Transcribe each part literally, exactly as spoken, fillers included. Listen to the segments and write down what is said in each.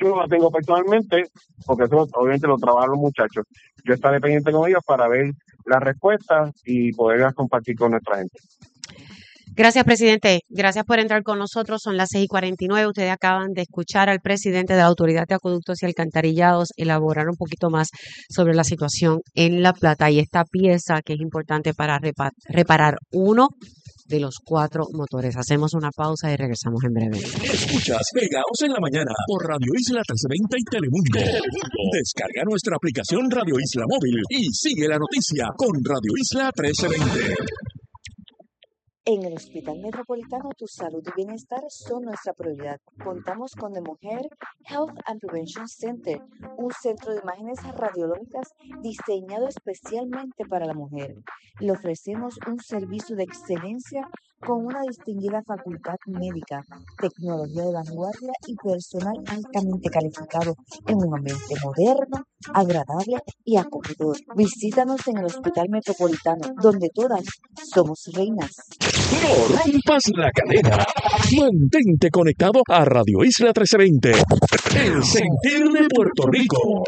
yo no la tengo personalmente, porque eso obviamente lo trabajan los muchachos. Yo estaré pendiente con ellos para ver las respuestas y poderlas compartir con nuestra gente. Gracias, presidente. Gracias por entrar con nosotros. Son las seis y cuarenta y nueve. Ustedes acaban de escuchar al presidente de la Autoridad de Acueductos y Alcantarillados elaborar un poquito más sobre la situación en La Plata y esta pieza que es importante para repar- reparar uno de los cuatro motores. Hacemos una pausa y regresamos en breve. Escuchas Pegados en la Mañana por Radio Isla trescientos veinte y Telemundo. Telemundo. Descarga nuestra aplicación Radio Isla Móvil y sigue la noticia con Radio Isla trescientos veinte. En el Hospital Metropolitano, tu salud y bienestar son nuestra prioridad. Contamos con The Mujer Health and Prevention Center, un centro de imágenes radiológicas diseñado especialmente para la mujer. Le ofrecemos un servicio de excelencia con una distinguida facultad médica, tecnología de vanguardia y personal altamente calificado en un ambiente moderno, agradable y acogedor. Visítanos en el Hospital Metropolitano, donde todas somos reinas. No rompas la cadena. Mantente conectado a Radio Isla trescientos veinte. El sentir de Puerto Rico.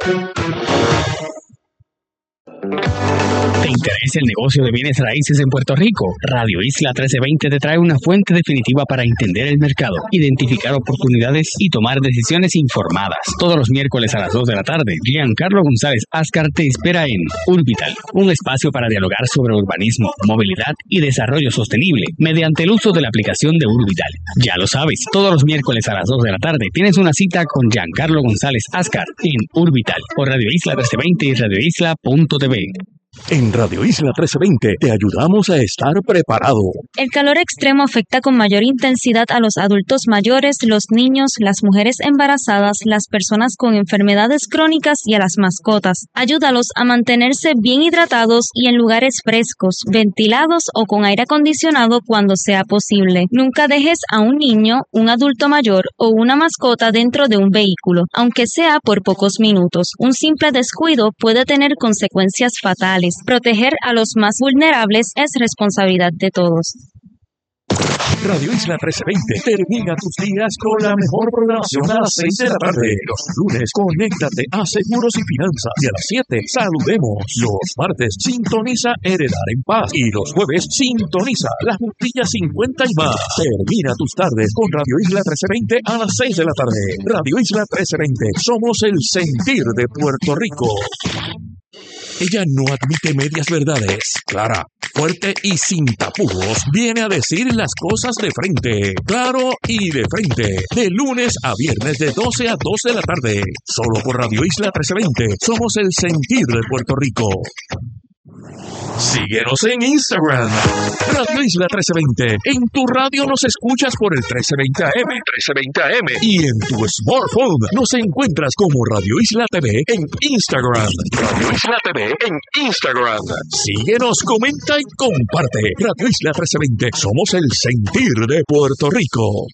¿Te interesa el negocio de bienes raíces en Puerto Rico? Radio Isla trescientos veinte te trae una fuente definitiva para entender el mercado, identificar oportunidades y tomar decisiones informadas. Todos los miércoles a las dos de la tarde, Giancarlo González Ascar te espera en Urbital, un espacio para dialogar sobre urbanismo, movilidad y desarrollo sostenible mediante el uso de la aplicación de Urbital. Ya lo sabes, todos los miércoles a las dos de la tarde tienes una cita con Giancarlo González Ascar en Urbital por Radio Isla trescientos veinte y radio isla punto t v. En Radio Isla trescientos veinte te ayudamos a estar preparado. El calor extremo afecta con mayor intensidad a los adultos mayores, los niños, las mujeres embarazadas, las personas con enfermedades crónicas y a las mascotas. Ayúdalos a mantenerse bien hidratados y en lugares frescos, ventilados o con aire acondicionado cuando sea posible. Nunca dejes a un niño, un adulto mayor o una mascota dentro de un vehículo, aunque sea por pocos minutos. Un simple descuido puede tener consecuencias fatales. Proteger a los más vulnerables es responsabilidad de todos. Radio Isla trescientos veinte termina tus días con la mejor programación a las seis de la tarde. Los lunes, conéctate a Seguros y Finanzas. Y a las siete, saludemos. Los martes, sintoniza Heredar en Paz. Y los jueves, sintoniza La Juntilla cincuenta y más. Termina tus tardes con Radio Isla trescientos veinte a las seis de la tarde. Radio Isla trescientos veinte. Somos el sentir de Puerto Rico. Ella no admite medias verdades. Clara, fuerte y sin tapujos, viene a decir las cosas de frente. Claro y de frente. De lunes a viernes de doce a dos de la tarde. Solo por Radio Isla trescientos veinte. Somos el sentir de Puerto Rico. Síguenos en Instagram, Radio Isla trescientos veinte. En tu radio nos escuchas por el trece veinte A M, trece veinte A M. Y en tu smartphone nos encuentras como Radio Isla T V en Instagram. Radio Isla T V en Instagram. Síguenos, comenta y comparte. Radio Isla trescientos veinte. Somos el sentir de Puerto Rico.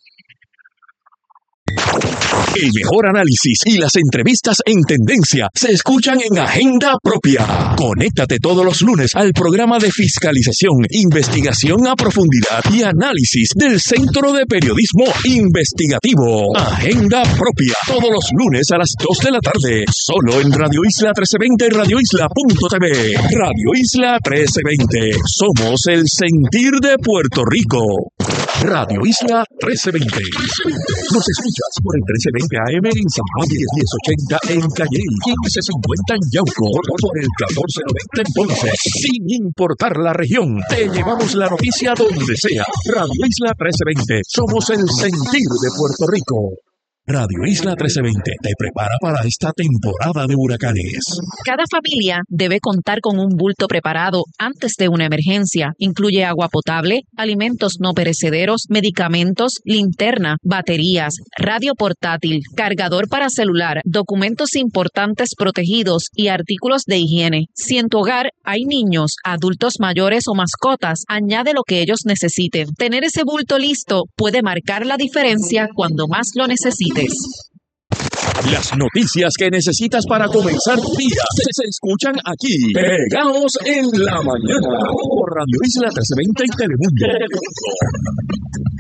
El mejor análisis y las entrevistas en tendencia se escuchan en Agenda Propia. Conéctate todos los lunes al programa de fiscalización, investigación a profundidad y análisis del Centro de Periodismo Investigativo. Agenda Propia, todos los lunes a las dos de la tarde, solo en Radio Isla trescientos veinte y radio isla punto t v. Radio Isla trescientos veinte, somos el sentir de Puerto Rico. Radio Isla trescientos veinte. Nos escuchas por el trece veinte A M en San Juan, diez mil ochenta en Calle, quince cincuenta en Yauco, por el catorce noventa en Ponce. Sin importar la región, te llevamos la noticia donde sea. Radio Isla trescientos veinte, somos el sentir de Puerto Rico. Radio Isla trescientos veinte te prepara para esta temporada de huracanes. Cada familia debe contar con un bulto preparado antes de una emergencia. Incluye agua potable, alimentos no perecederos, medicamentos, linterna, baterías, radio portátil, cargador para celular, documentos importantes protegidos y artículos de higiene. Si en tu hogar hay niños, adultos mayores o mascotas, añade lo que ellos necesiten. Tener ese bulto listo puede marcar la diferencia cuando más lo necesites. Las noticias que necesitas para comenzar tu día se escuchan aquí, pegados en la mañana, por Radio Isla trescientos veinte y Telemundo.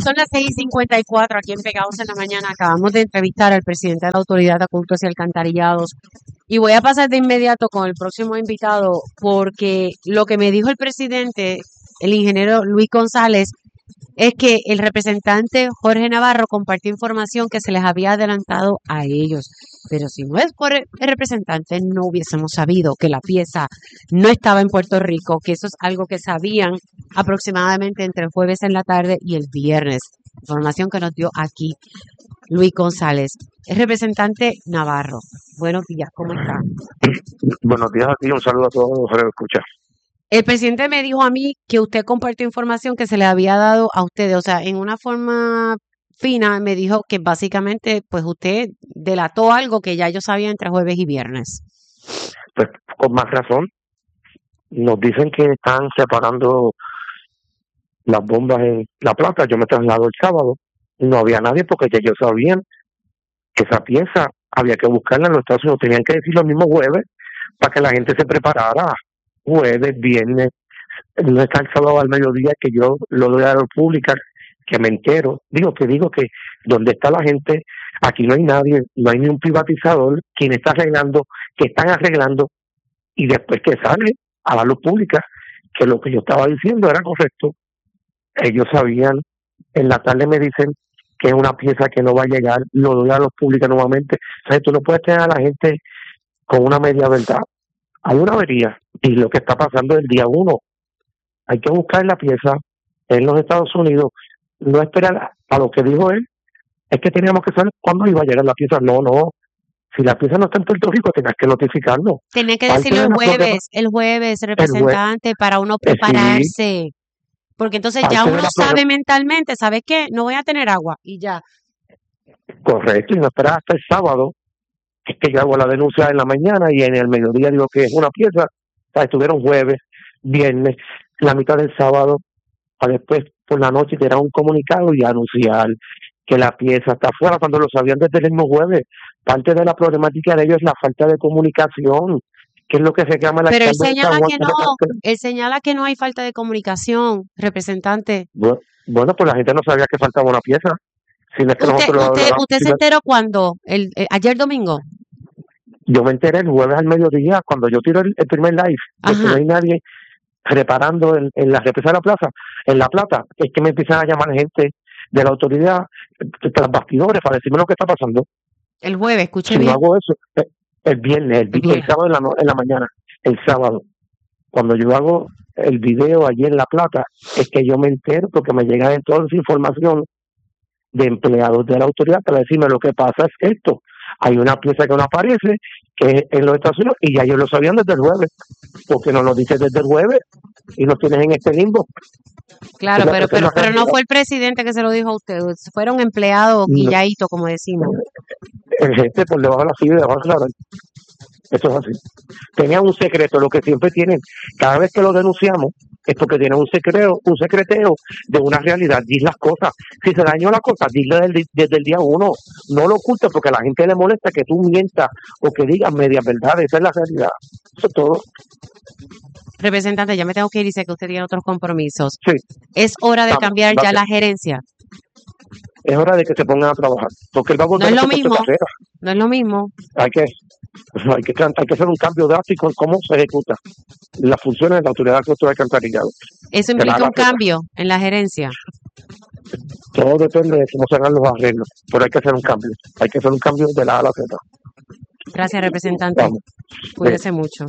Son las seis y cincuenta y cuatro aquí en Pegados en la Mañana. Acabamos de entrevistar al presidente de la Autoridad de Acueductos y Alcantarillados. Y voy a pasar de inmediato con el próximo invitado porque lo que me dijo el presidente, el ingeniero Luis González, es que el representante Jorge Navarro compartió información que se les había adelantado a ellos. Pero si no es por el representante, no hubiésemos sabido que la pieza no estaba en Puerto Rico, que eso es algo que sabían aproximadamente entre el jueves en la tarde y el viernes. Información que nos dio aquí Luis González. El representante Navarro, buenos días, ¿cómo está? Buenos días a ti, un saludo a todos los que escuchan. El presidente me dijo a mí que usted compartió información que se le había dado a ustedes, o sea, en una forma fina me dijo que básicamente pues usted delató algo que ya yo sabía entre jueves y viernes. Pues con más razón, nos dicen que están separando las bombas en La Plata. Yo me traslado el sábado, no había nadie porque ya ellos sabían que esa pieza había que buscarla en los Estados Unidos, tenían que decir los mismos jueves para que la gente se preparara. Jueves, viernes, no está el sábado al mediodía que yo lo doy a la pública, que me entero, digo que digo que donde está la gente, aquí no hay nadie, no hay ni un privatizador, quien está arreglando, que están arreglando, y después que sale a la luz pública, que lo que yo estaba diciendo era correcto, ellos sabían, en la tarde me dicen que es una pieza que no va a llegar, lo doy a la luz pública nuevamente, o sea, tú no puedes tener a la gente con una media verdad. Hay una avería y lo que está pasando es el día uno. Hay que buscar la pieza en los Estados Unidos, no esperar a lo que dijo él, es que teníamos que saber cuándo iba a llegar la pieza. No, no, si la pieza no está en Puerto Rico, tenías que notificarlo. Tenía que decirlo el jueves, el jueves, representante, el jueves, para uno prepararse. Sí. Porque entonces ya uno sabe mentalmente, ¿sabes qué? No voy a tener agua y ya. Correcto, y no esperar hasta el sábado. Es que yo hago la denuncia en la mañana y en el mediodía digo que es una pieza. O sea, estuvieron jueves, viernes, la mitad del sábado, para después por la noche tirar un comunicado y anunciar que la pieza está afuera cuando lo sabían desde el mismo jueves. Parte de la problemática de ellos es la falta de comunicación, que es lo que se llama la... Pero él señala que no, él señala que no hay falta de comunicación, representante. Bueno, bueno pues la gente no sabía que faltaba una pieza. Si no es que ¿Usted, nosotros usted, hablamos, usted si se no, enteró cuándo? El, eh, ¿Ayer domingo? Yo me enteré el jueves al mediodía, cuando yo tiro el, el primer live, porque no hay nadie reparando en, en la represa de la plaza, en La Plata, es que me empiezan a llamar gente de la autoridad, tras bastidores, para decirme lo que está pasando. El jueves, escuché si bien. Si no hago eso, el, el viernes, el, el, el sábado en la, no, en la mañana, el sábado, cuando yo hago el video allí en La Plata, es que yo me entero porque me llega toda esa información de empleados de la autoridad para decirme lo que pasa es esto. Hay una pieza que no aparece, que es en los Estados Unidos, y ya ellos lo sabían desde el jueves, porque nos lo dicen desde el jueves y nos tienen en este limbo. Claro, pero pero, pero no fue el presidente que se lo dijo a usted, fueron empleados guilladitos, como decimos. El gente por debajo de la silla y debajo de la red. Eso es así. Tenían un secreto, lo que siempre tienen. Cada vez que lo denunciamos, es porque tienen un secreto, un secreteo de una realidad. Dis las cosas. Si se dañó la cosa, dile desde, desde el día uno. No lo ocultes porque a la gente le molesta que tú mientas o que digas media verdad. Esa es la realidad. Eso es todo. Representante, ya me tengo que ir y sé que usted tiene otros compromisos. Sí. Es hora de Vamos, cambiar gracias. ya la gerencia. Es hora de que se pongan a trabajar. Porque no es lo mismo. No es lo mismo. Hay que, hay que, hay que hacer un cambio drástico en cómo se ejecuta las funciones de la autoridad de cultura de alcantarillado. Eso implica un cambio en la gerencia. Todo depende de cómo se hagan los arreglos, pero hay que hacer un cambio. Hay que hacer un cambio de la A a la Z. Gracias, representante. Vamos. Cuídese Bien. mucho.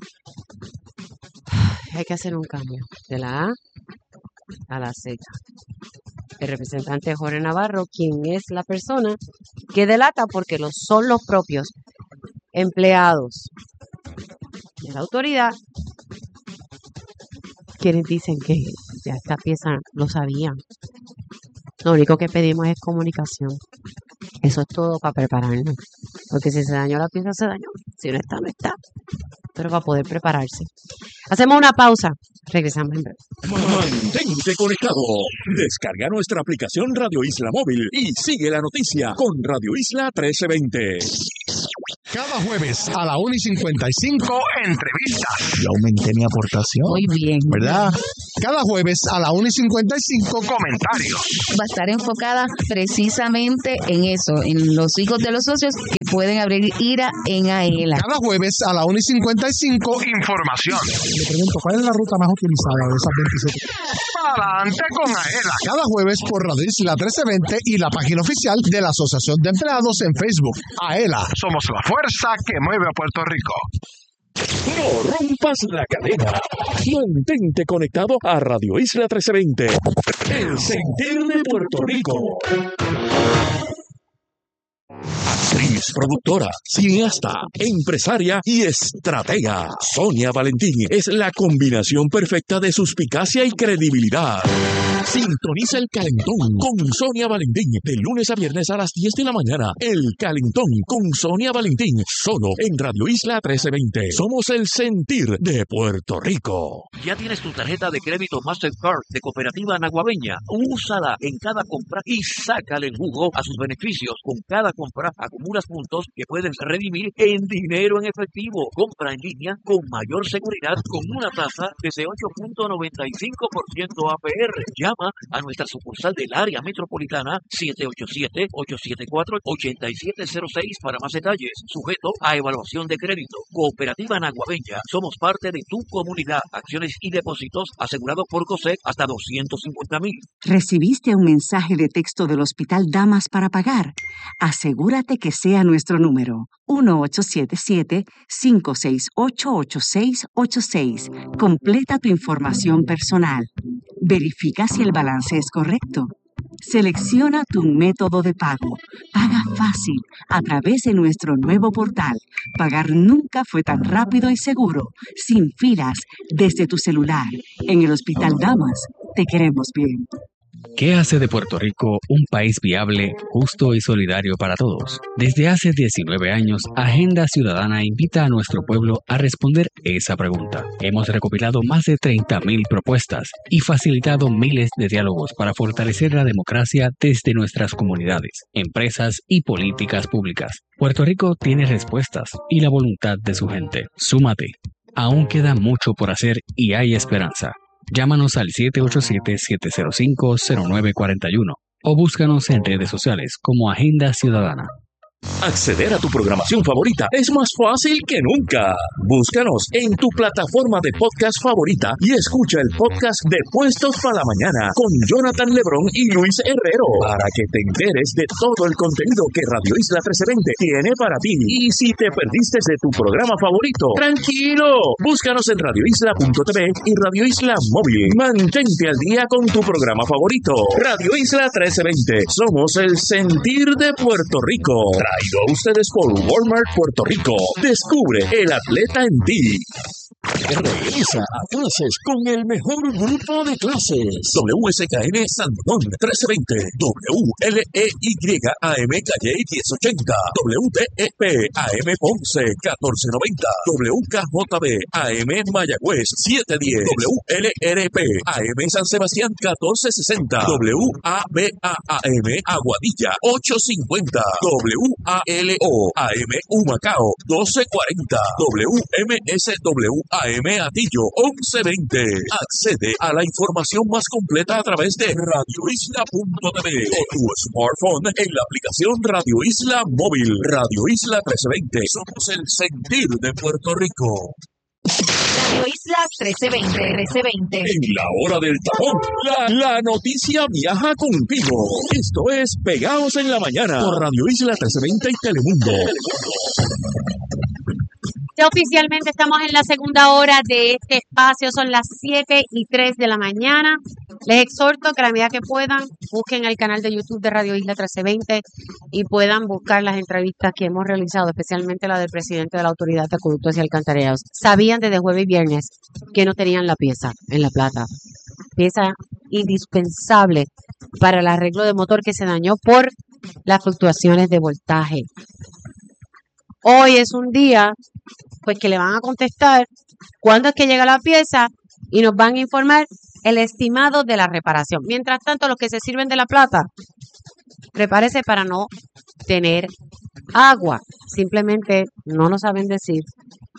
Hay que hacer un cambio de la A a la Z. El representante Jorge Navarro, quien es la persona que delata porque los son los propios empleados de la autoridad quienes dicen que ya esta pieza lo sabían. Lo único que pedimos es comunicación. Eso es todo para prepararnos. Porque si se dañó la pieza, se dañó. Si no está, no está. Pero para poder prepararse. Hacemos una pausa. Regresamos en breve. Mantente conectado. Descarga nuestra aplicación Radio Isla Móvil y sigue la noticia con Radio Isla trece veinte. Cada jueves a la una y cincuenta y cinco, entrevistas. Yo aumenté mi aportación. Muy bien. ¿Verdad? Cada jueves a la una y cincuenta y cinco. Comentarios. Va a estar enfocada precisamente en eso, en los hijos de los socios que pueden abrir IRA en AELA. Cada jueves a la una y cincuenta y cinco. Información. Le pregunto, ¿cuál es la ruta más utilizada de esas veintisiete? Adelante con AELA. Cada jueves por Radio Isla trece veinte y la página oficial de la Asociación de Empleados en Facebook. AELA. Somos la fuerza que mueve a Puerto Rico. No rompas la cadena. Mantente conectado a Radio Isla trece veinte. El sentir de Puerto Rico. Actriz, productora, cineasta, empresaria y estratega. Sonia Valentín es la combinación perfecta de suspicacia y credibilidad. Sintoniza El Calentón con Sonia Valentín de lunes a viernes a las diez de la mañana. El Calentón con Sonia Valentín, solo en Radio Isla trece veinte. Somos el sentir de Puerto Rico. ¿Ya tienes tu tarjeta de crédito Mastercard de Cooperativa Naguabeña? Úsala en cada compra y sácale el jugo a sus beneficios. Con cada compra acumulas puntos que puedes redimir en dinero en efectivo. Compra en línea con mayor seguridad con una tasa desde ocho punto noventa y cinco por ciento A P R. Llama a nuestra sucursal del área metropolitana siete ocho siete, ocho siete cuatro, ocho siete cero seis para más detalles. Sujeto a evaluación de crédito. Cooperativa Naguabeña. Somos parte de tu comunidad. Acciones y depósitos asegurados por COSEC hasta doscientos cincuenta mil. ¿Recibiste un mensaje de texto del Hospital Damas para pagar? Asegúrate que sea nuestro número. uno ocho siete siete, cinco seis ocho, ocho seis ocho seis. Completa tu información personal. Verifica si el balance es correcto. Selecciona tu método de pago. Paga fácil a través de nuestro nuevo portal. Pagar nunca fue tan rápido y seguro, sin filas, desde tu celular. En el Hospital Damas, te queremos bien. ¿Qué hace de Puerto Rico un país viable, justo y solidario para todos? Desde hace diecinueve años, Agenda Ciudadana invita a nuestro pueblo a responder esa pregunta. Hemos recopilado más de treinta mil propuestas y facilitado miles de diálogos para fortalecer la democracia desde nuestras comunidades, empresas y políticas públicas. Puerto Rico tiene respuestas y la voluntad de su gente. Súmate. Aún queda mucho por hacer y hay esperanza. Llámanos al siete ocho siete, siete cero cinco, cero nueve cuatro uno o búscanos en redes sociales como Agenda Ciudadana. Acceder a tu programación favorita es más fácil que nunca. Búscanos en tu plataforma de podcast favorita y escucha el podcast de Puestos para la Mañana con Jonathan Lebrón y Luis Herrero para que te enteres de todo el contenido que Radio Isla trece veinte tiene para ti. Y si te perdiste de tu programa favorito, tranquilo, búscanos en radio isla punto t v y Radio Isla Móvil. Mantente al día con tu programa favorito. Radio Isla trece veinte. Somos el sentir de Puerto Rico. Traído a ustedes por Walmart Puerto Rico. Descubre el atleta en ti. Regresa a clases con el mejor grupo de clases. W S K N San Juan trece veinte, W L E Y A M Calle diez ochenta, W T E P A M Ponce catorce noventa, W K J B A M Mayagüez siete diez, W L R P A M San Sebastián catorce sesenta, W A B A A M Aguadilla ocho cincuenta, W A L O A M Humacao doce cuarenta, W M S W A M Atillo once veinte. Accede a la información más completa a través de radio isla punto t v o tu smartphone en la aplicación Radio Isla Móvil. Radio Isla trece veinte. Somos el sentir de Puerto Rico. Radio Isla trece veinte, trece veinte. En la hora del tapón, la, la noticia viaja contigo. Esto es Pegados en la Mañana por Radio Isla trece veinte y Telemundo. Ya oficialmente estamos en la segunda hora de este espacio, son las siete y tres de la mañana. Les exhorto que a la medida que puedan, busquen el canal de YouTube de Radio Isla trece veinte y puedan buscar las entrevistas que hemos realizado, especialmente la del presidente de la Autoridad de Acueductos y Alcantarillados. Sabían desde jueves y viernes que no tenían la pieza en La Plata. Pieza indispensable para el arreglo de motor que se dañó por las fluctuaciones de voltaje. Hoy es un día pues que le van a contestar cuándo es que llega la pieza y nos van a informar el estimado de la reparación. Mientras tanto, los que se sirven de La Plata, prepárese para no tener agua. Simplemente no nos saben decir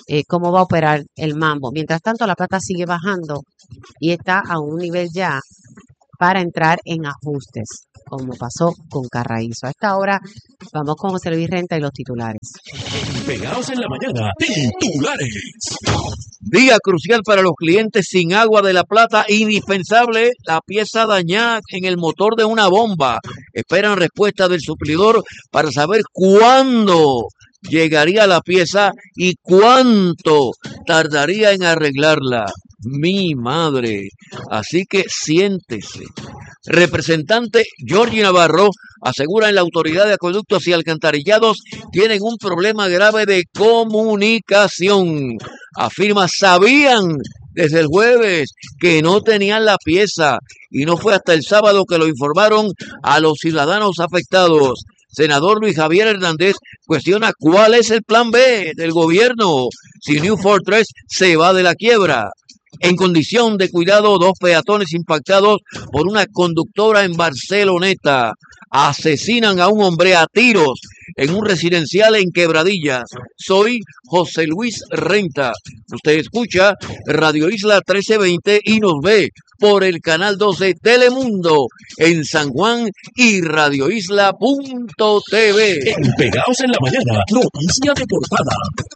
eh, cómo va a operar el mambo. Mientras tanto, la plata sigue bajando y está a un nivel ya para entrar en ajustes, como pasó con Carraízo. A esta hora vamos con José Luis Renta y los titulares. Pegados en la mañana, titulares. Día crucial para los clientes sin agua de La Plata, indispensable la pieza dañada en el motor de una bomba. Esperan respuesta del suplidor para saber cuándo llegaría la pieza y cuánto tardaría en arreglarla. Mi madre. Así que siéntese. Representante Georgie Navarro asegura en la Autoridad de Acueductos y Alcantarillados tienen un problema grave de comunicación. Afirma sabían desde el jueves que no tenían la pieza y no fue hasta el sábado que lo informaron a los ciudadanos afectados. Senador Luis Javier Hernández cuestiona cuál es el plan B del gobierno si New Fortress se va de la quiebra. En condición de cuidado, dos peatones impactados por una conductora en Barceloneta. Asesinan a un hombre a tiros en un residencial en Quebradillas. Soy José Luis Renta. Usted escucha Radio Isla trece veinte y nos ve por el canal doce Telemundo en San Juan y radio isla punto t v. Pegados en la mañana, noticia de portada.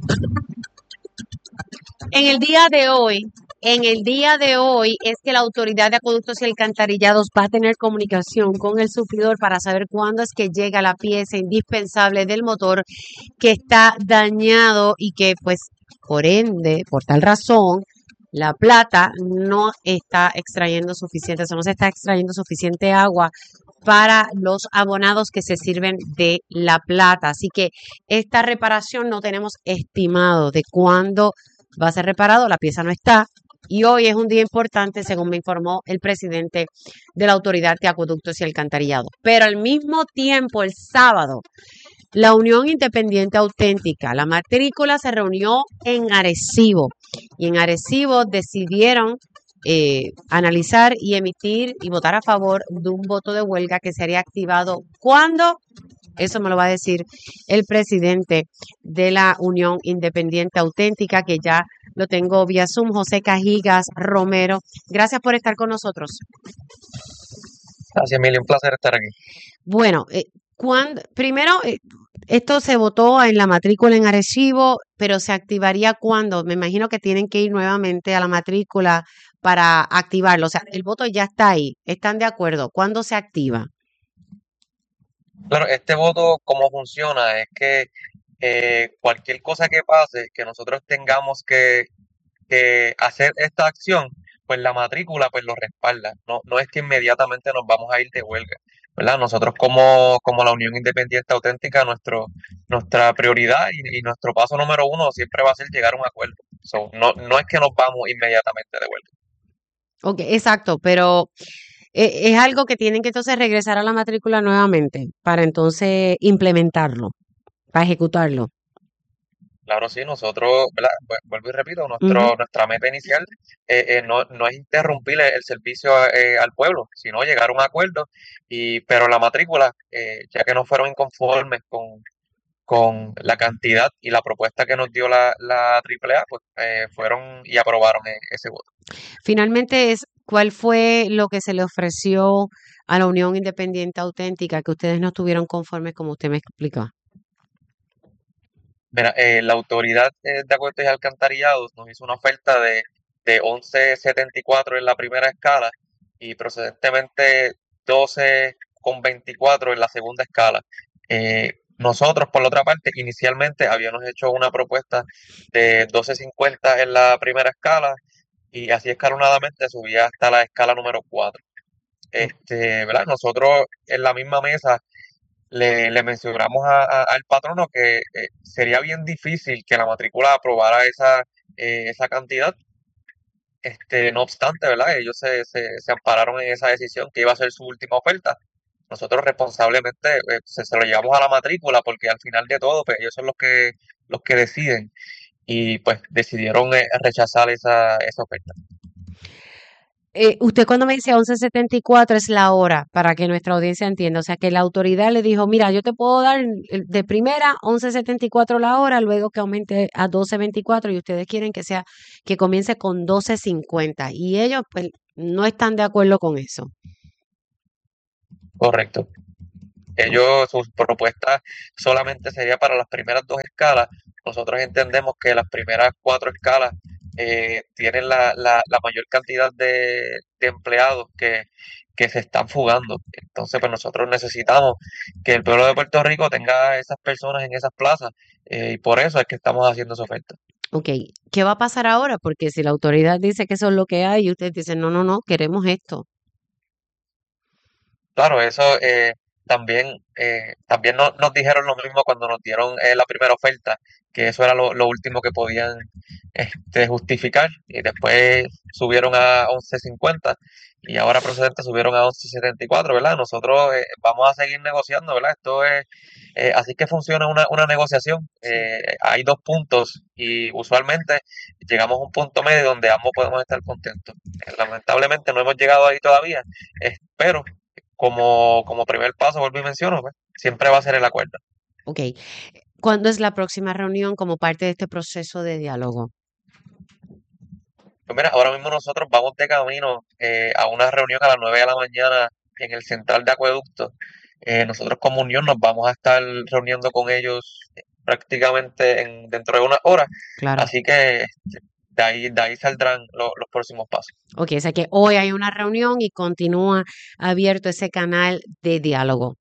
En el día de hoy, en el día de hoy es que la Autoridad de Acueductos y Alcantarillados va a tener comunicación con el suplidor para saber cuándo es que llega la pieza indispensable del motor que está dañado y que, pues, por ende, por tal razón, La Plata no está extrayendo suficiente, o sea, no se está extrayendo suficiente agua para los abonados que se sirven de La Plata. Así que esta reparación no tenemos estimado de cuándo va a ser reparado, la pieza no está. Y hoy es un día importante, según me informó el presidente de la Autoridad de Acueductos y Alcantarillados. Pero al mismo tiempo, el sábado, la Unión Independiente Auténtica, la matrícula se reunió en Arecibo. Y en Arecibo decidieron eh, analizar y emitir y votar a favor de un voto de huelga que sería activado cuando... Eso me lo va a decir el presidente de la Unión Independiente Auténtica, que ya lo tengo vía Zoom, José Cajigas Romero. Gracias por estar con nosotros. Gracias, Emilia. Un placer estar aquí. Bueno, eh, cuando, primero, eh, esto se votó en la matrícula en Arecibo, pero ¿se activaría cuándo? Me imagino que tienen que ir nuevamente a la matrícula para activarlo. O sea, el voto ya está ahí. ¿Están de acuerdo? ¿Cuándo se activa? Claro, este voto, cómo funciona, es que eh, cualquier cosa que pase, que nosotros tengamos que, que hacer esta acción, pues la matrícula pues lo respalda. No, no es que inmediatamente nos vamos a ir de huelga, ¿verdad? Nosotros como, como la Unión Independiente Auténtica, nuestro, nuestra prioridad y, y nuestro paso número uno siempre va a ser llegar a un acuerdo. So, no, no es que nos vamos inmediatamente de huelga. Ok, exacto, pero... es algo que tienen que entonces regresar a la matrícula nuevamente para entonces implementarlo, para ejecutarlo. Claro, sí, nosotros, ¿verdad? Vuelvo y repito, nuestro, Uh-huh. nuestra meta inicial eh, eh, no, no es interrumpir el, el servicio eh, al pueblo, sino llegar a un acuerdo, y pero la matrícula, eh, ya que no fueron inconformes con, con la cantidad y la propuesta que nos dio la, la triple A, pues eh, fueron y aprobaron eh, ese voto. Finalmente, es ¿cuál fue lo que se le ofreció a la Unión Independiente Auténtica que ustedes no estuvieron conformes, como usted me explicó? Mira, eh, la Autoridad eh, de Acueductos y Alcantarillados nos hizo una oferta de, de once setenta y cuatro en la primera escala y procedentemente doce con veinticuatro en la segunda escala. Eh, nosotros, por la otra parte, inicialmente habíamos hecho una propuesta de doce cincuenta en la primera escala y así escalonadamente subía hasta la escala número cuatro. Este, ¿verdad? Nosotros en la misma mesa le, le mencionamos a- a- al patrono que eh, sería bien difícil que la matrícula aprobara esa, eh, esa cantidad. Este, no obstante, ¿verdad? Ellos se, se, se ampararon en esa decisión que iba a ser su última oferta. Nosotros responsablemente eh, se, se lo llevamos a la matrícula porque al final de todo, pues ellos son los que, los que deciden y pues decidieron eh, rechazar esa, esa oferta. Eh, usted cuando me dice once setenta y cuatro es la hora, para que nuestra audiencia entienda. O sea, que la autoridad le dijo, mira, yo te puedo dar el- de primera once setenta y cuatro la hora, luego que aumente a doce veinticuatro y ustedes quieren que sea, que comience con doce cincuenta. Y ellos, pues, no están de acuerdo con eso. Correcto. Ellos, sus propuestas solamente sería para las primeras dos escalas. Nosotros entendemos que las primeras cuatro escalas eh, tienen la, la, la mayor cantidad de, de empleados que, que se están fugando. Entonces, pues nosotros necesitamos que el pueblo de Puerto Rico tenga esas personas en esas plazas eh, y por eso es que estamos haciendo esa oferta. Ok, ¿qué va a pasar ahora? Porque si la autoridad dice que eso es lo que hay y ustedes dicen, no, no, no, queremos esto. Claro, eso eh, también, eh, también no- nos dijeron lo mismo cuando nos dieron eh, la primera oferta, que eso era lo, lo último que podían este, justificar, y después subieron a once cincuenta y ahora procedente subieron a once setenta y cuatro, ¿verdad? Nosotros eh, vamos a seguir negociando, ¿verdad? Esto es, eh, así que funciona una, una negociación. Eh, hay dos puntos y usualmente llegamos a un punto medio donde ambos podemos estar contentos. Eh, lamentablemente no hemos llegado ahí todavía, eh, pero como, como primer paso, vuelvo y menciono, pues, siempre va a ser el acuerdo. Ok, ¿cuándo es la próxima reunión como parte de este proceso de diálogo? Pues mira, ahora mismo nosotros vamos de camino eh, a una reunión a las nueve de la mañana en el Central de Acueducto. Eh, nosotros como Unión nos vamos a estar reuniendo con ellos eh, prácticamente en, dentro de unas horas. Claro. Así que este, de ahí, de ahí saldrán lo- los próximos pasos. Ok, o sea que hoy hay una reunión y continúa abierto ese canal de diálogo.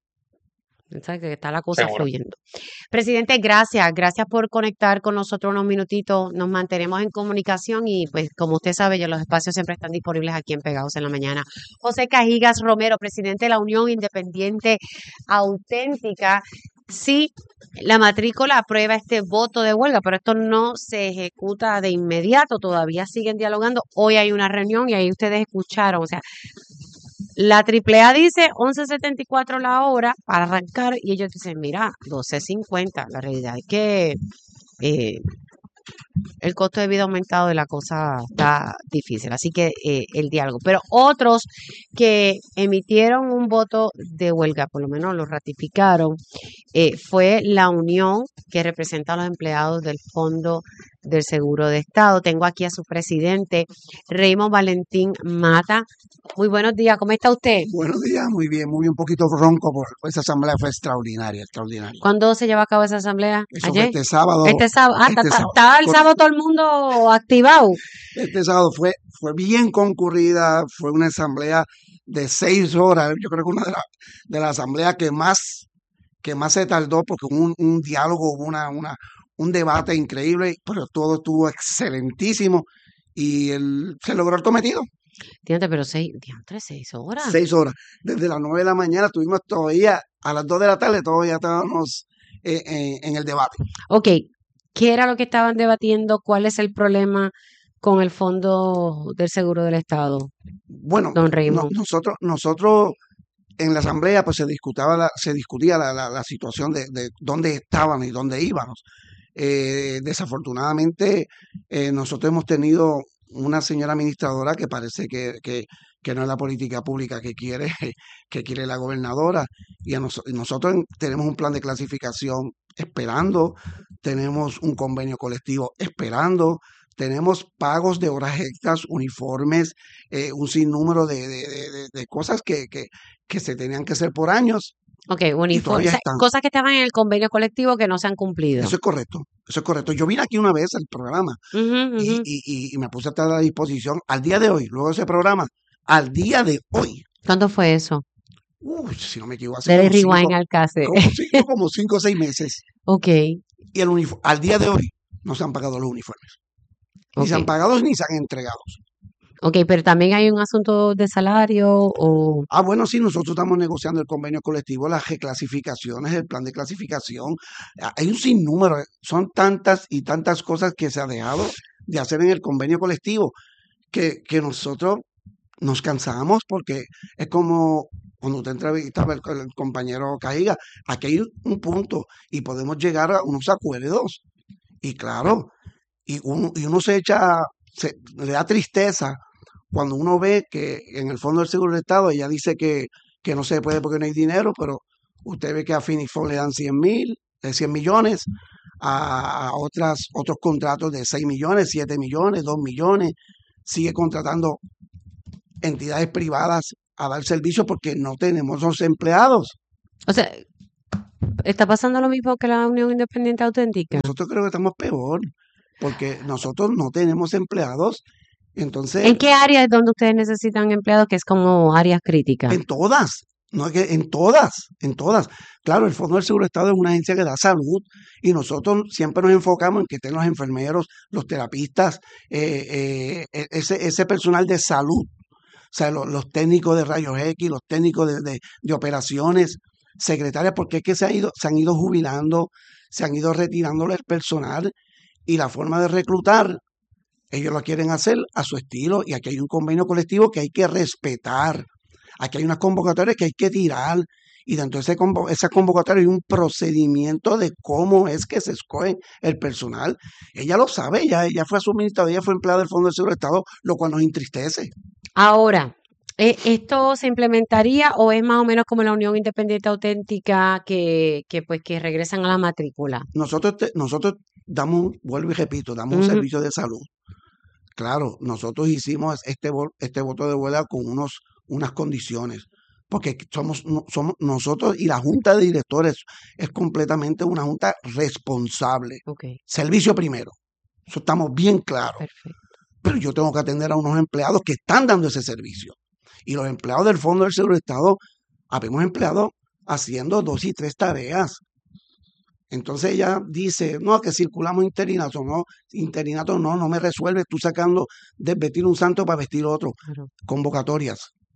O sea, que está la cosa Seguro. fluyendo. Presidente, gracias, gracias por conectar con nosotros unos minutitos. Nos mantenemos en comunicación y pues como usted sabe, ya los espacios siempre están disponibles aquí en Pegados en la Mañana. José Cajigas Romero, presidente de la Unión Independiente Auténtica. Sí, la matrícula aprueba este voto de huelga, pero esto no se ejecuta de inmediato, todavía siguen dialogando. Hoy hay una reunión y ahí ustedes escucharon, o sea, la triple A dice once setenta y cuatro la hora para arrancar y ellos dicen, mira, doce cincuenta. La realidad es que eh, el costo de vida ha aumentado y la cosa está difícil. Así que eh, el diálogo. Pero otros que emitieron un voto de huelga, por lo menos lo ratificaron, eh, fue la unión que representa a los empleados del Fondo del Seguro de Estado. Tengo aquí a su presidente, Raymond Valentín Mata. Muy buenos días, ¿cómo está usted? Buenos días, muy bien, muy un poquito ronco, por esa asamblea fue extraordinaria, extraordinaria. ¿Cuándo se lleva a cabo esa asamblea? Eso fue ¿Ayer? este sábado. Este sábado. Ah, este está- sábado. estaba el Cor- sábado todo el mundo activado. Este sábado fue, fue bien concurrida, fue una asamblea de seis horas, yo creo que una de las de las asambleas que más, que más se tardó, porque hubo un, un diálogo, hubo una, una, un debate increíble, pero todo estuvo excelentísimo y el, se logró el cometido. Diantre, pero seis, diantre, seis horas. Seis horas. Desde las nueve de la mañana estuvimos todavía, a las dos de la tarde todavía estábamos eh, en, en el debate. Ok, ¿qué era lo que estaban debatiendo? ¿Cuál es el problema con el Fondo del Seguro del Estado? Bueno, Don no- Raymond. nosotros, nosotros en la asamblea pues se discutaba la, se discutía la, la- la situación de, de dónde estaban y dónde íbamos. Eh, desafortunadamente eh, nosotros hemos tenido una señora administradora que parece que, que, que no es la política pública que quiere, que quiere la gobernadora, y, a nos- y nosotros en- tenemos un plan de clasificación esperando, tenemos un convenio colectivo esperando, tenemos pagos de horas extras, uniformes, eh, un sinnúmero de, de- de- de- de cosas que, que, que se tenían que hacer por años Ok, y uniforme. todavía están. Cosas que estaban en el convenio colectivo que no se han cumplido. Eso es correcto, eso es correcto. Yo vine aquí una vez al programa Ujú, y, ujú. y, y- y me puse a estar a disposición al día de hoy, luego de ese programa, al día de hoy. ¿Cuándo fue eso? Uy, si no me equivoco, hace Dele como cinco, rewind al cassette. como cinco, como cinco o seis meses. Ok, Y el unifo- al día de hoy no se han pagado los uniformes. Ni se ok. han pagado ni se han entregado. Ok, pero también hay un asunto de salario o... Ah, bueno, sí, nosotros estamos negociando el convenio colectivo, las reclasificaciones, el plan de clasificación. Ah, Hay un sinnúmero, eh, son tantas y tantas cosas que se ha dejado de hacer en el convenio colectivo que, que nosotros nos cansamos porque es como cuando usted entrevistaba al al compañero Cajiga, aquí hay un punto y podemos llegar a unos acuerdos. Y claro, y uno, y uno se echa, se, le da tristeza cuando uno ve que en el Fondo del Seguro del Estado ella dice que, que no se puede porque no hay dinero, pero usted ve que a Phoenix Fund le dan cien mil, cien millones, a, a otras, otros contratos de seis millones, siete millones, dos millones, sigue contratando entidades privadas a dar servicio porque no tenemos los empleados. O sea, ¿está pasando lo mismo que la Unión Independiente Auténtica? Nosotros creo que estamos peor, porque nosotros no tenemos empleados. Entonces, ¿En qué área es donde ustedes necesitan empleados, que es como áreas críticas? en todas, no es que en todas, en todas. Claro, el Fondo del Seguro del Estado es una agencia que da salud y nosotros siempre nos enfocamos en que estén los enfermeros, los terapistas, eh, eh, ese, ese personal de salud, o sea, los, los técnicos de rayos X, los técnicos de, de, de operaciones, secretarias, porque es que se, ha ido, se han ido jubilando, se han ido retirando el personal y la forma de reclutar, ellos lo quieren hacer a su estilo y aquí hay un convenio colectivo que hay que respetar. Aquí hay unas convocatorias que hay que tirar y dentro de ese convo esa convocatoria hay un procedimiento de cómo es que se escoge el personal. Ella lo sabe, ella, ella fue suministrada, ella fue empleada del Fondo del Seguro del Estado, lo cual nos entristece. Ahora, ¿e- ¿esto se implementaría o es más o menos como la Unión Independiente Auténtica que, que pues que regresan a la matrícula? Nosotros, te, nosotros damos, vuelvo y repito, damos un Ujú. servicio de salud. Claro, nosotros hicimos este, vo- este voto de huelga con unos, unas condiciones, porque somos, no- somos nosotros y la junta de directores es completamente una junta responsable. Ok, Servicio primero, eso estamos bien claros. perfecto. Pero yo tengo que atender a unos empleados que están dando ese servicio. Y los empleados del Fondo del Seguro del Estado, habemos empleados haciendo dos y tres tareas. Entonces ella dice, no, que circulamos interinato, no, interinato no, no me resuelve, tú sacando de vestir un santo para vestir otro. Claro. Convocatorias.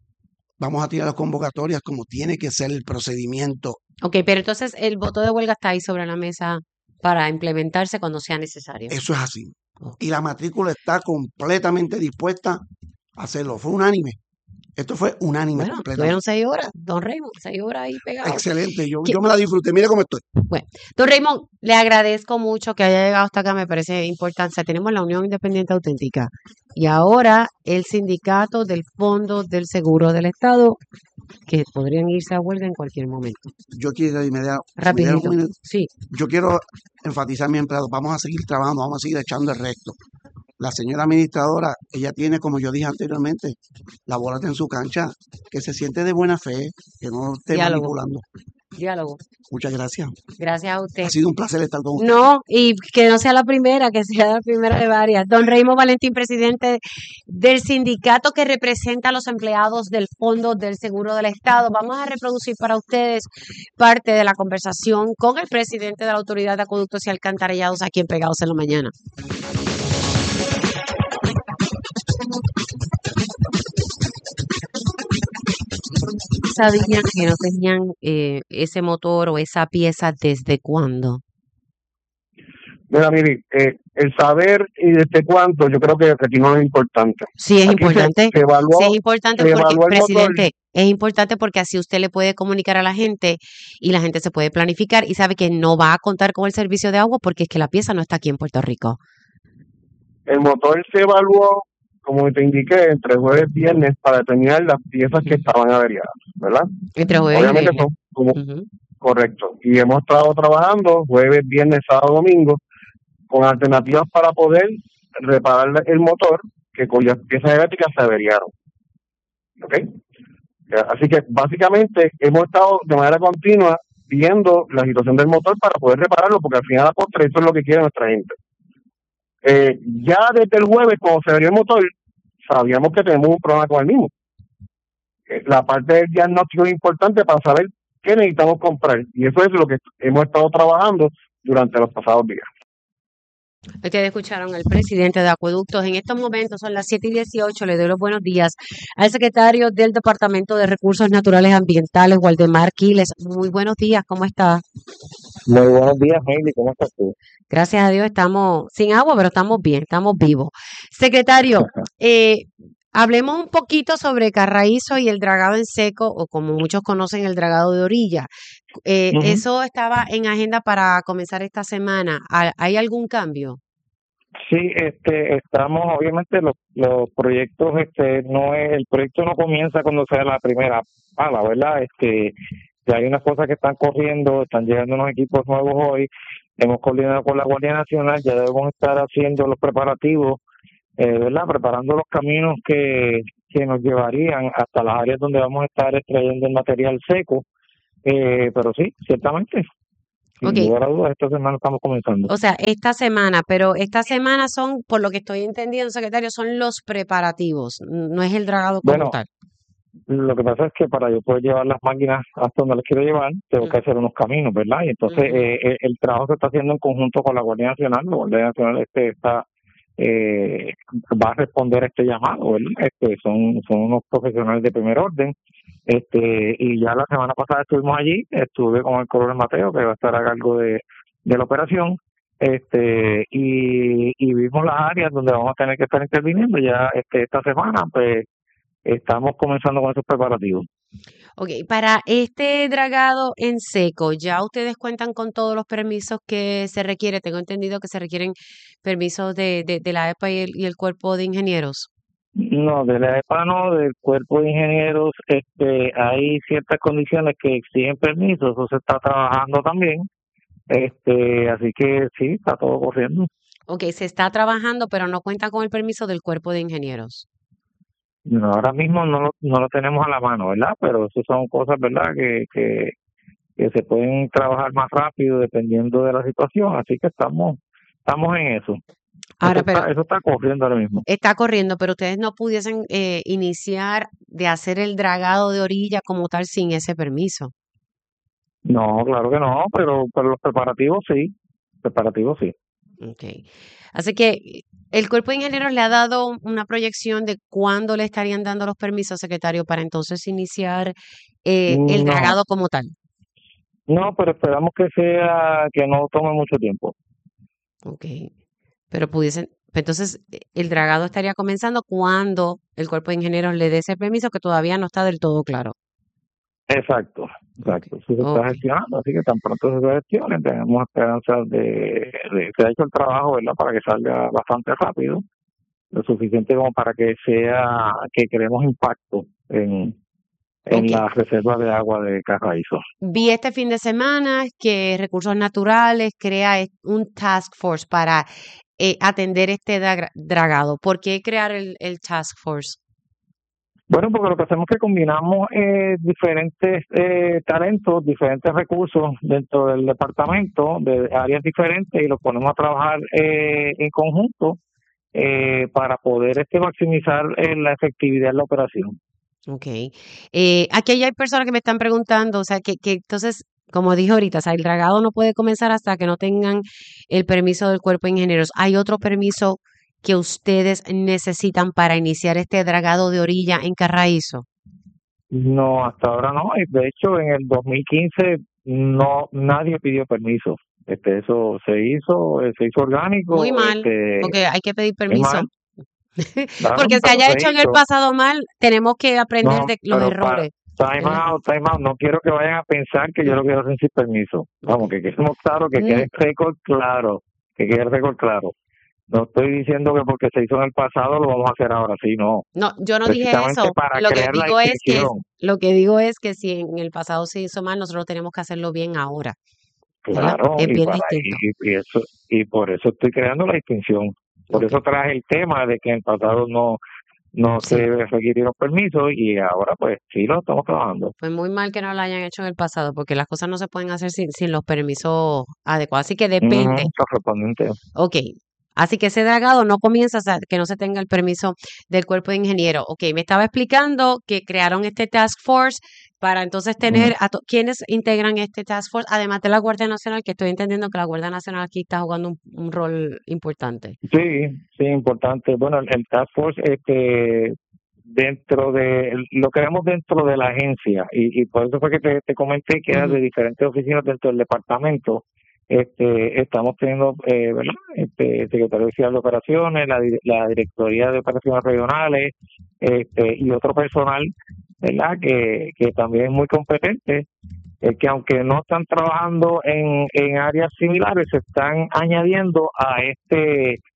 Vamos a tirar las convocatorias como tiene que ser el procedimiento. Ok, pero entonces el voto de huelga está ahí sobre la mesa para implementarse cuando sea necesario. Eso es así. Ok. Y la matrícula está completamente dispuesta a hacerlo. Fue unánime. Esto fue unánime Bueno, completamente. tuvieron seis horas, don Raymond, seis horas ahí pegado. Excelente, yo, ¿Qué- yo me la disfruté. Mire cómo estoy. Bueno, don Raymond, le agradezco mucho que haya llegado hasta acá, me parece importante. O sea, tenemos la Unión Independiente Auténtica y ahora el sindicato del Fondo del Seguro del Estado, que podrían irse a huelga en cualquier momento. Yo quiero inmediato. Rapidito. Sí. Yo quiero enfatizar a mi empleado. Vamos a seguir trabajando, vamos a seguir echando el recto. La señora administradora, ella tiene, como yo dije anteriormente, la bola está en su cancha, que se siente de buena fe, que no esté Diálogo. manipulando. Diálogo. Muchas gracias. Gracias a usted. Ha sido un placer estar con usted. No, y que no sea la primera, que sea la primera de varias. Don Raymond Valentín, presidente del sindicato que representa a los empleados del Fondo del Seguro del Estado. Vamos a reproducir para ustedes parte de la conversación con el presidente de la Autoridad de Acueductos y Alcantarillados aquí en Pegados en la Mañana. ¿Sabían que no tenían eh, ese motor o esa pieza desde cuándo? Mira, Miri, eh, el saber y desde cuánto, yo creo que aquí no es importante. Sí, es Aquí se- importante. se evaluó- Sí, es importante se porque, evaluó el motor. presidente, es importante porque así usted le puede comunicar a la gente y la gente se puede planificar y sabe que no va a contar con el servicio de agua porque es que la pieza no está aquí en Puerto Rico. El motor se evaluó, como te indiqué, entre jueves y viernes para determinar las piezas que estaban averiadas, ¿verdad? Entre jueves y Obviamente viernes. son como, Ujú. correcto. Y hemos estado trabajando jueves, viernes, sábado, domingo, con alternativas para poder reparar el motor que cuyas piezas eléctricas se averiaron. ¿Ok? Así que básicamente hemos estado de manera continua viendo la situación del motor para poder repararlo, porque al final de la postre eso es lo que quiere nuestra gente. Eh, ya desde el jueves, cuando se abrió el motor, sabíamos que tenemos un problema con el mismo. Eh, la parte del diagnóstico es importante para saber qué necesitamos comprar, y eso es lo que hemos estado trabajando durante los pasados días. Ustedes escucharon al presidente de Acueductos. En estos momentos son las siete y dieciocho. Le doy los buenos días al secretario del Departamento de Recursos Naturales Ambientales, Waldemar Quiles. Muy buenos días, ¿cómo está? Muy buenos días, Hailey, ¿cómo estás tú? Gracias a Dios estamos sin agua, pero estamos bien, estamos vivos. Secretario, eh, hablemos un poquito sobre Carraízo y el dragado en seco, o como muchos conocen, el dragado de orilla. Eh, Ujú. Eso estaba en agenda para comenzar esta semana. ¿Ha- ¿Hay algún cambio? Sí, este, estamos, obviamente, los, los proyectos, este, no es, el proyecto no comienza cuando sea la primera pala, ¿verdad? Este, ya hay unas cosas que están corriendo, están llegando unos equipos nuevos hoy, hemos coordinado con la Guardia Nacional, ya debemos estar haciendo los preparativos, eh, ¿verdad? Preparando los caminos que, que nos llevarían hasta las áreas donde vamos a estar extrayendo el material seco, eh, pero sí, ciertamente. Sin Ok, lugar a dudas, esta semana estamos comenzando. o sea, esta semana, pero esta semana son, por lo que estoy entendiendo, secretario, son los preparativos, n- no es el dragado como Bueno, tal. lo que pasa es que para yo poder llevar las máquinas hasta donde las quiero llevar, tengo que hacer unos caminos, ¿verdad? Y entonces Ujú. eh, eh, el trabajo se está haciendo en conjunto con la Guardia Nacional. La Guardia Nacional este está eh, va a responder a este llamado, ¿verdad? Este son son unos profesionales de primer orden. Este y ya la semana pasada estuvimos allí, estuve con el coronel Mateo, que va a estar a cargo de, de la operación. Este y, y vimos las áreas donde vamos a tener que estar interviniendo ya este esta semana, pues estamos comenzando con esos preparativos. Ok, para este dragado en seco, ¿ya ustedes cuentan con todos los permisos que se requiere? Tengo entendido que se requieren permisos de, de, de la E P A y el, y el Cuerpo de Ingenieros. No, de la EPA no, del cuerpo de ingenieros, este, hay ciertas condiciones que exigen permisos, eso se está trabajando también, este, así que sí, está todo corriendo. Ok, se está trabajando, pero no cuenta con el permiso del Cuerpo de Ingenieros. No, ahora mismo no lo, no lo tenemos a la mano, ¿verdad? Pero eso son cosas, ¿verdad? Que, que, que se pueden trabajar más rápido dependiendo de la situación, así que estamos, estamos en eso. Ahora, Eso pero está, eso está corriendo ahora mismo. está corriendo, pero ustedes no pudiesen eh, iniciar de hacer el dragado de orilla como tal sin ese permiso. No, claro que no, pero, pero los preparativos sí, preparativos sí. Okay. Así que el Cuerpo de Ingenieros le ha dado una proyección de cuándo le estarían dando los permisos, secretario, para entonces iniciar eh, el No, dragado como tal. no, pero esperamos que sea, que no tome mucho tiempo. Ok. Pero pudiesen, entonces eh, el dragado estaría comenzando cuando el Cuerpo de Ingenieros le dé ese permiso que todavía no está del todo claro. Exacto, exacto. Eso se está Ok. gestionando, así que tan pronto se gestione, tenemos esperanzas de, de se ha hecho el trabajo, ¿verdad? Para que salga bastante rápido, lo suficiente como para que sea, que creemos impacto en, en Ok. las reservas de agua de Carraízo. Vi este fin de semana que Recursos Naturales crea es- un task force para eh, atender este dra- dragado. ¿Por qué crear el, el task force? Bueno, porque lo que hacemos es que combinamos eh, diferentes eh, talentos, diferentes recursos dentro del departamento, de áreas diferentes, y los ponemos a trabajar eh, en conjunto eh, para poder este maximizar eh, la efectividad de la operación. Ok. Eh, aquí hay personas que me están preguntando, o sea, que, que entonces, como dije ahorita, o sea, el dragado no puede comenzar hasta que no tengan el permiso del Cuerpo de Ingenieros. ¿Hay otro permiso que ustedes necesitan para iniciar este dragado de orilla en Carraízo? No, hasta ahora no. y De hecho, en el dos mil quince no nadie pidió permiso. Este, eso se hizo, eh, se hizo Muy orgánico, mal, este, porque hay que pedir muy permiso. mal, claro, Porque se pero haya se hecho en el hizo. pasado mal, tenemos que aprender No, de los pero para errores, time ¿verdad? out, time out, no quiero que vayan a pensar que yo lo quiero hacer sin permiso. Vamos, que quedemos claro, que Mm, quede el récord claro, que quede el récord claro. No estoy diciendo que porque se hizo en el pasado lo vamos a hacer ahora, sí, no. No, yo no dije Precisamente eso. para Lo que crear la digo es que distinción. lo que digo es que si en el pasado se hizo mal, nosotros tenemos que hacerlo bien ahora, ¿verdad? Claro, Es y bien para distinto. y, y eso y por eso estoy creando la distinción. Por Ok, eso traje el tema de que en el pasado no no se sí. requirieron permisos y ahora pues sí lo estamos trabajando. Fue muy mal que no lo hayan hecho en el pasado, porque las cosas no se pueden hacer sin, sin los permisos adecuados. Así que depende. Ujú, correspondiente. Ok. Así que ese dragado no comienza hasta que no se tenga el permiso del Cuerpo de Ingeniero. Ok, me estaba explicando que crearon este task force para entonces tener a to- quienes integran este task force, además de la Guardia Nacional, que estoy entendiendo que la Guardia Nacional aquí está jugando un, un rol importante. Sí, sí, importante. Bueno, el, el Task Force, este, dentro de, lo creamos dentro de la agencia y, y por eso fue que te, te comenté que era Ujú. de diferentes oficinas dentro del departamento. Este, estamos teniendo, eh, ¿verdad? Este, Secretario Oficial de Operaciones, la, di- la Directoría de Operaciones Regionales, este, y otro personal, ¿verdad? Que, que también es muy competente, es que aunque no están trabajando en, en áreas similares, se están añadiendo a este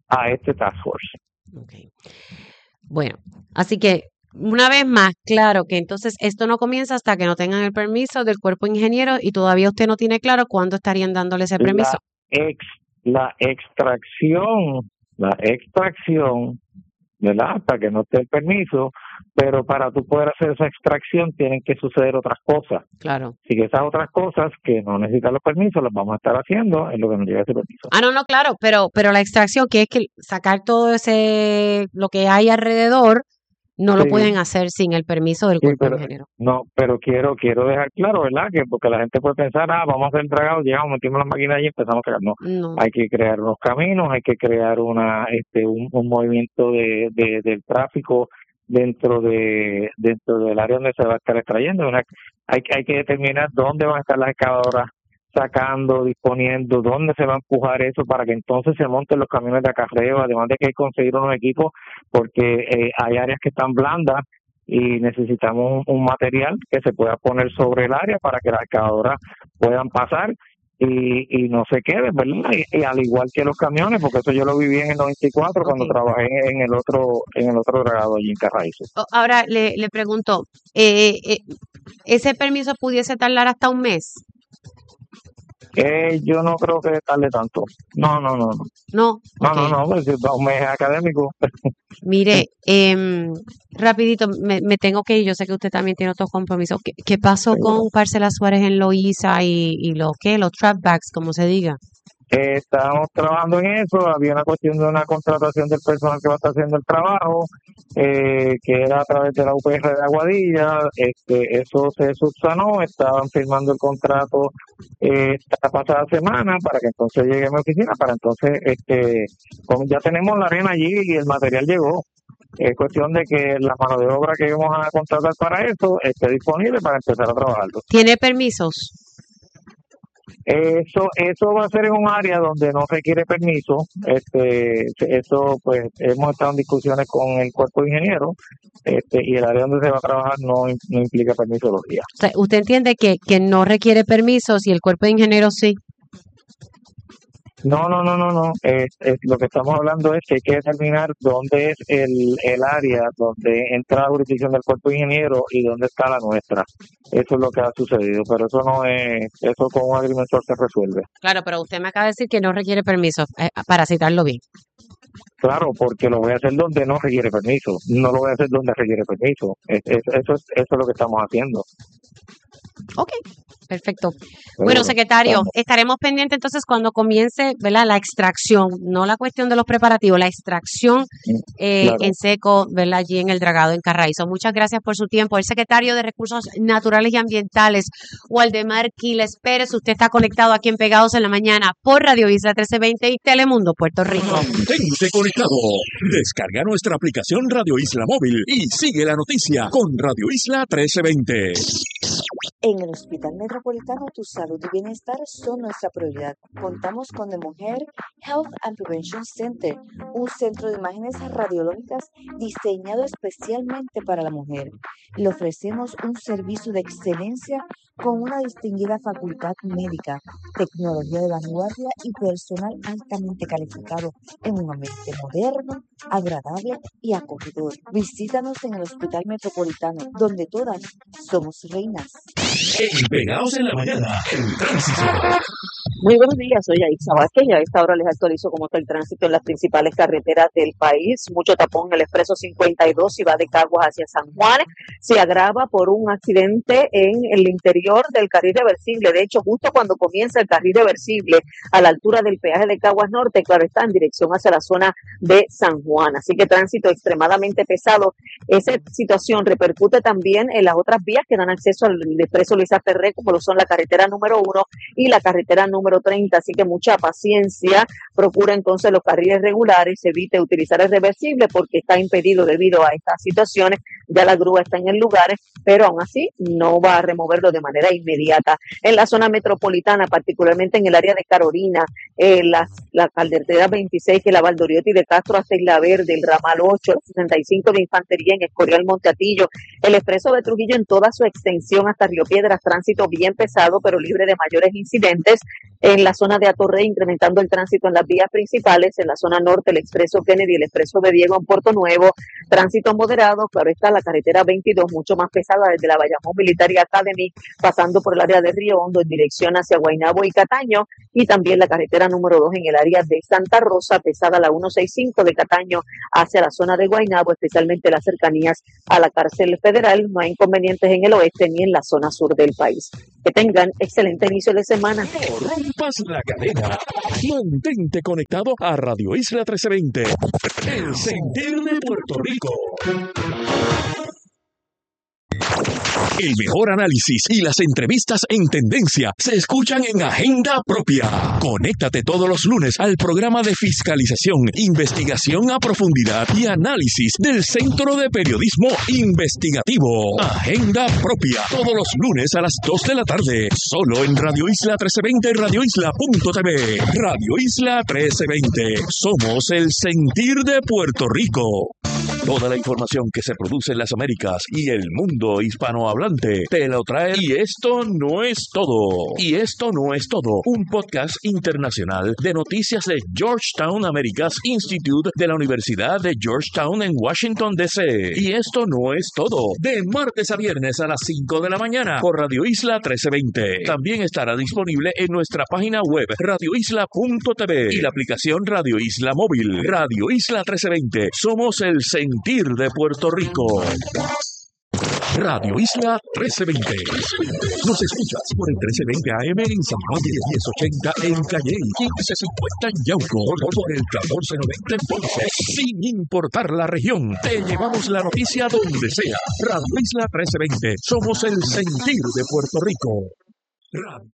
a este Task Force. Okay. Bueno, así que una vez más, claro que entonces esto no comienza hasta que no tengan el permiso del cuerpo de ingeniero y todavía usted no tiene claro cuándo estarían dándole ese permiso. La, ex, la extracción, la extracción, ¿verdad? Hasta que no esté el permiso, pero para tú poder hacer esa extracción tienen que suceder otras cosas. Claro. Así que esas otras cosas que no necesitan los permisos las vamos a estar haciendo en lo que nos llega ese permiso. Ah, no, no, claro, pero pero la extracción, que es que sacar todo ese, lo que hay alrededor, no Sí. lo pueden hacer sin el permiso del Sí, cuerpo de pero, ingeniero. no, pero quiero quiero dejar claro, ¿verdad? Que porque la gente puede pensar, ah, vamos a hacer el dragado, llegamos, metimos las máquinas y empezamos a sacar. No, No. hay que crear unos caminos, hay que crear una este un, un movimiento de, de del tráfico dentro de dentro del área donde se va a estar extrayendo. Una, hay, hay que determinar dónde van a estar las excavadoras sacando, disponiendo, dónde se va a empujar eso para que entonces se monten los camiones de acarreo, además de que hay que conseguir unos equipos porque eh, hay áreas que están blandas y necesitamos un, un material que se pueda poner sobre el área para que las excavadoras puedan pasar y, y no se queden, ¿verdad? Y, y al igual que los camiones, porque eso yo lo viví en el noventa y cuatro okay. cuando trabajé en el otro en el otro dragado allí en Carraízo. Ahora le, le pregunto, eh, eh, ¿ese permiso pudiese tardar hasta un mes? Eh, yo no creo que tarde tanto. No, no, no, no. No, no, okay. no, no, pues un mes académico. Mire, eh, rapidito, me, me tengo que ir. Yo sé que usted también tiene otros compromisos. ¿Qué, qué pasó sí, con Parcela Suárez en Loíza y, y los qué, los trap bags, como se diga? Eh, estábamos trabajando en eso, había una cuestión de una contratación del personal que va a estar haciendo el trabajo, eh, que era a través de la U P R de Aguadilla, este, eso se subsanó, estaban firmando el contrato eh, esta pasada semana para que entonces llegue a mi oficina, para entonces, este, como ya tenemos la arena allí y el material llegó, es cuestión de que la mano de obra que vamos a contratar para eso esté disponible para empezar a trabajarlo. ¿Tiene permisos? Eso eso va a ser en un área donde no requiere permiso. Este, eso pues hemos estado en discusiones con el cuerpo de ingenieros, este, y el área donde se va a trabajar no, no implica permisología. O sea, ¿usted entiende que, que no requiere permisos y el cuerpo de ingenieros sí? No, no, no, no, no. Es, es, lo que estamos hablando es que hay que determinar dónde es el, el área donde entra la jurisdicción del cuerpo de ingeniero y dónde está la nuestra. Eso es lo que ha sucedido, pero eso no es, eso con un agrimensor se resuelve. Claro, pero usted me acaba de decir que no requiere permiso, eh, para citarlo bien. Claro, porque lo voy a hacer donde no requiere permiso, no lo voy a hacer donde requiere permiso. Es, es, eso, es, eso es lo que estamos haciendo. Ok, perfecto. Bueno, secretario, estaremos pendientes entonces cuando comience, ¿verdad?, la extracción, no la cuestión de los preparativos, la extracción eh, claro. en seco, ¿verdad?, allí en el dragado en Carraízo. Muchas gracias por su tiempo. El secretario de Recursos Naturales y Ambientales, Waldemar Quiles Pérez, usted está conectado aquí en Pegados en la Mañana por Radio Isla trece veinte y Telemundo Puerto Rico. Mantente conectado. Descarga nuestra aplicación Radio Isla Móvil y sigue la noticia con Radio Isla trece veinte. En el Hospital Metropolitano, tu salud y bienestar son nuestra prioridad. Contamos con The Mujer Health and Prevention Center, un centro de imágenes radiológicas diseñado especialmente para la mujer. Le ofrecemos un servicio de excelencia con una distinguida facultad médica, tecnología de vanguardia y personal altamente calificado en un ambiente moderno, agradable y acogedor. Visítanos en el Hospital Metropolitano, donde todas somos reinas. En Pegados en la Mañana, el tránsito. Muy buenos días, soy Aixa Vázquez y a esta hora les actualizo cómo está el tránsito en las principales carreteras del país. Mucho tapón en el expreso cincuenta y dos y va de Caguas hacia San Juan. Se agrava por un accidente en el interior del carril reversible. De hecho, justo cuando comienza el carril reversible a la altura del peaje de Caguas Norte, claro está, en dirección hacia la zona de San Juan. Así que tránsito extremadamente pesado. Esa situación repercute también en las otras vías que dan acceso al expreso Luisa Ferré, como lo son la carretera número uno y la carretera número treinta, así que mucha paciencia, procura entonces los carriles regulares, evite utilizar el reversible porque está impedido debido a estas situaciones, ya la grúa está en el lugar, pero aún así no va a removerlo de manera inmediata. En la zona metropolitana, particularmente en el área de Carolina, eh, las, la carretera veintiséis, que la Valdoriotti de Castro hasta Isla Verde, el ramal ocho, el sesenta y cinco de Infantería en Escorial Monteatillo, el expreso de Trujillo en toda su extensión hasta Río Piedras, tránsito bien pesado pero libre de mayores incidentes. En la zona de Atorrey, incrementando el tránsito en las vías principales. En la zona norte, el expreso Kennedy, el expreso de Diego en Puerto Nuevo, tránsito moderado. Claro está la carretera veintidós, mucho más pesada desde la Bayamón Military Academy, pasando por el área de Río Hondo en dirección hacia Guaynabo y Cataño, y también la carretera número dos en el área de Santa Rosa, pesada la ciento sesenta y cinco de Cataño hacia la zona de Guaynabo, especialmente las cercanías a la cárcel federal. No hay inconvenientes en el oeste ni en la zona sur del país. Que tengan excelente inicio de semana. No rompas la cadena. Mantente conectado a Radio Isla trece veinte. El sentir de Puerto Rico. El mejor análisis y las entrevistas en tendencia se escuchan en Agenda Propia. Conéctate todos los lunes al programa de fiscalización, investigación a profundidad y análisis del Centro de Periodismo Investigativo. Agenda Propia, todos los lunes a las dos de la tarde, solo en Radio Isla trece veinte, radio isla punto t v. Radio Isla trece veinte, somos el sentir de Puerto Rico. Toda la información que se produce en las Américas y el mundo hispanohablante te lo trae. Y esto no es todo. Y esto no es todo. Un podcast internacional de noticias de Georgetown Americas Institute de la Universidad de Georgetown en Washington, D C Y esto no es todo. De martes a viernes a las cinco de la mañana por Radio Isla trece veinte. También estará disponible en nuestra página web radio isla punto t v y la aplicación Radio Isla Móvil. Radio Isla trece veinte. Somos el sentir de Puerto Rico. Radio Isla trece veinte. Nos escuchas por el trece veinte A M en San Juan, diez ochenta en Calley, quince cincuenta en Yauco, por el catorce noventa en Ponce. Sin importar la región, te llevamos la noticia donde sea. Radio Isla trece veinte. Somos el sentir de Puerto Rico. Radio.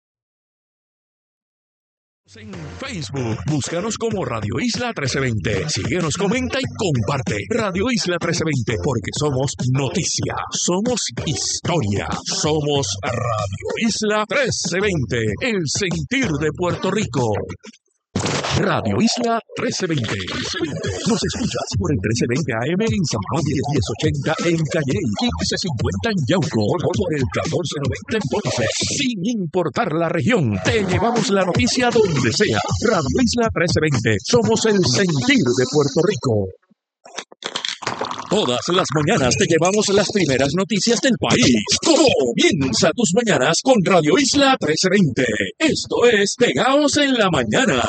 En Facebook, búscanos como Radio Isla trece veinte. Síguenos, comenta y comparte. Radio Isla trece veinte, porque somos noticia, somos historia, somos Radio Isla trece veinte, el sentir de Puerto Rico. Radio Isla trece veinte. Nos escuchas por el trece veinte A M en San Juan, diez ochenta en Calley, quince cincuenta en Yauco, por el catorce noventa en Ponce. Sin importar la región, te llevamos la noticia donde sea. Radio Isla trece veinte. Somos el sentir de Puerto Rico. Todas las mañanas te llevamos las primeras noticias del país. Comienza tus mañanas con Radio Isla trece veinte. Esto es Pegaos en la Mañana.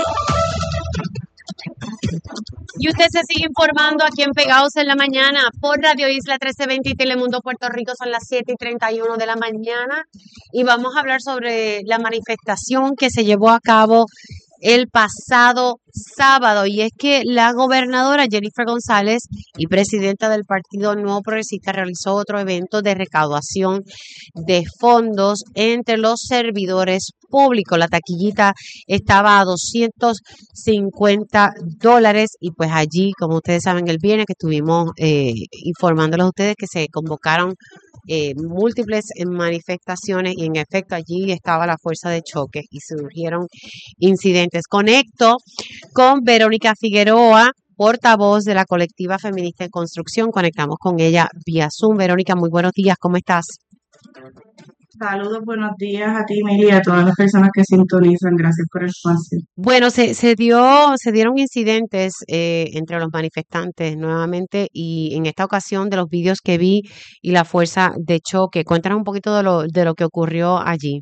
Y usted se sigue informando aquí en Pegados en la Mañana por Radio Isla trece veinte y Telemundo Puerto Rico. Son las siete y treinta y uno de la mañana y vamos a hablar sobre la manifestación que se llevó a cabo el pasado sábado, y es que la gobernadora Jennifer González y presidenta del Partido Nuevo Progresista realizó otro evento de recaudación de fondos entre los servidores públicos. La taquillita estaba a doscientos cincuenta dólares y pues allí, como ustedes saben, el viernes que estuvimos eh, informándoles a ustedes que se convocaron Eh, múltiples manifestaciones y en efecto allí estaba la fuerza de choque y surgieron incidentes. Conecto con Verónica Figueroa, portavoz de la colectiva feminista en construcción. Conectamos con ella vía Zoom. Verónica, muy buenos días, ¿cómo estás? Saludos, buenos días a ti, Mili, y a todas las personas que sintonizan. Gracias por el espacio. Bueno, se, se dio, se dieron incidentes eh, entre los manifestantes nuevamente y en esta ocasión de los vídeos que vi y la fuerza de choque. Cuéntanos un poquito de lo, de lo que ocurrió allí.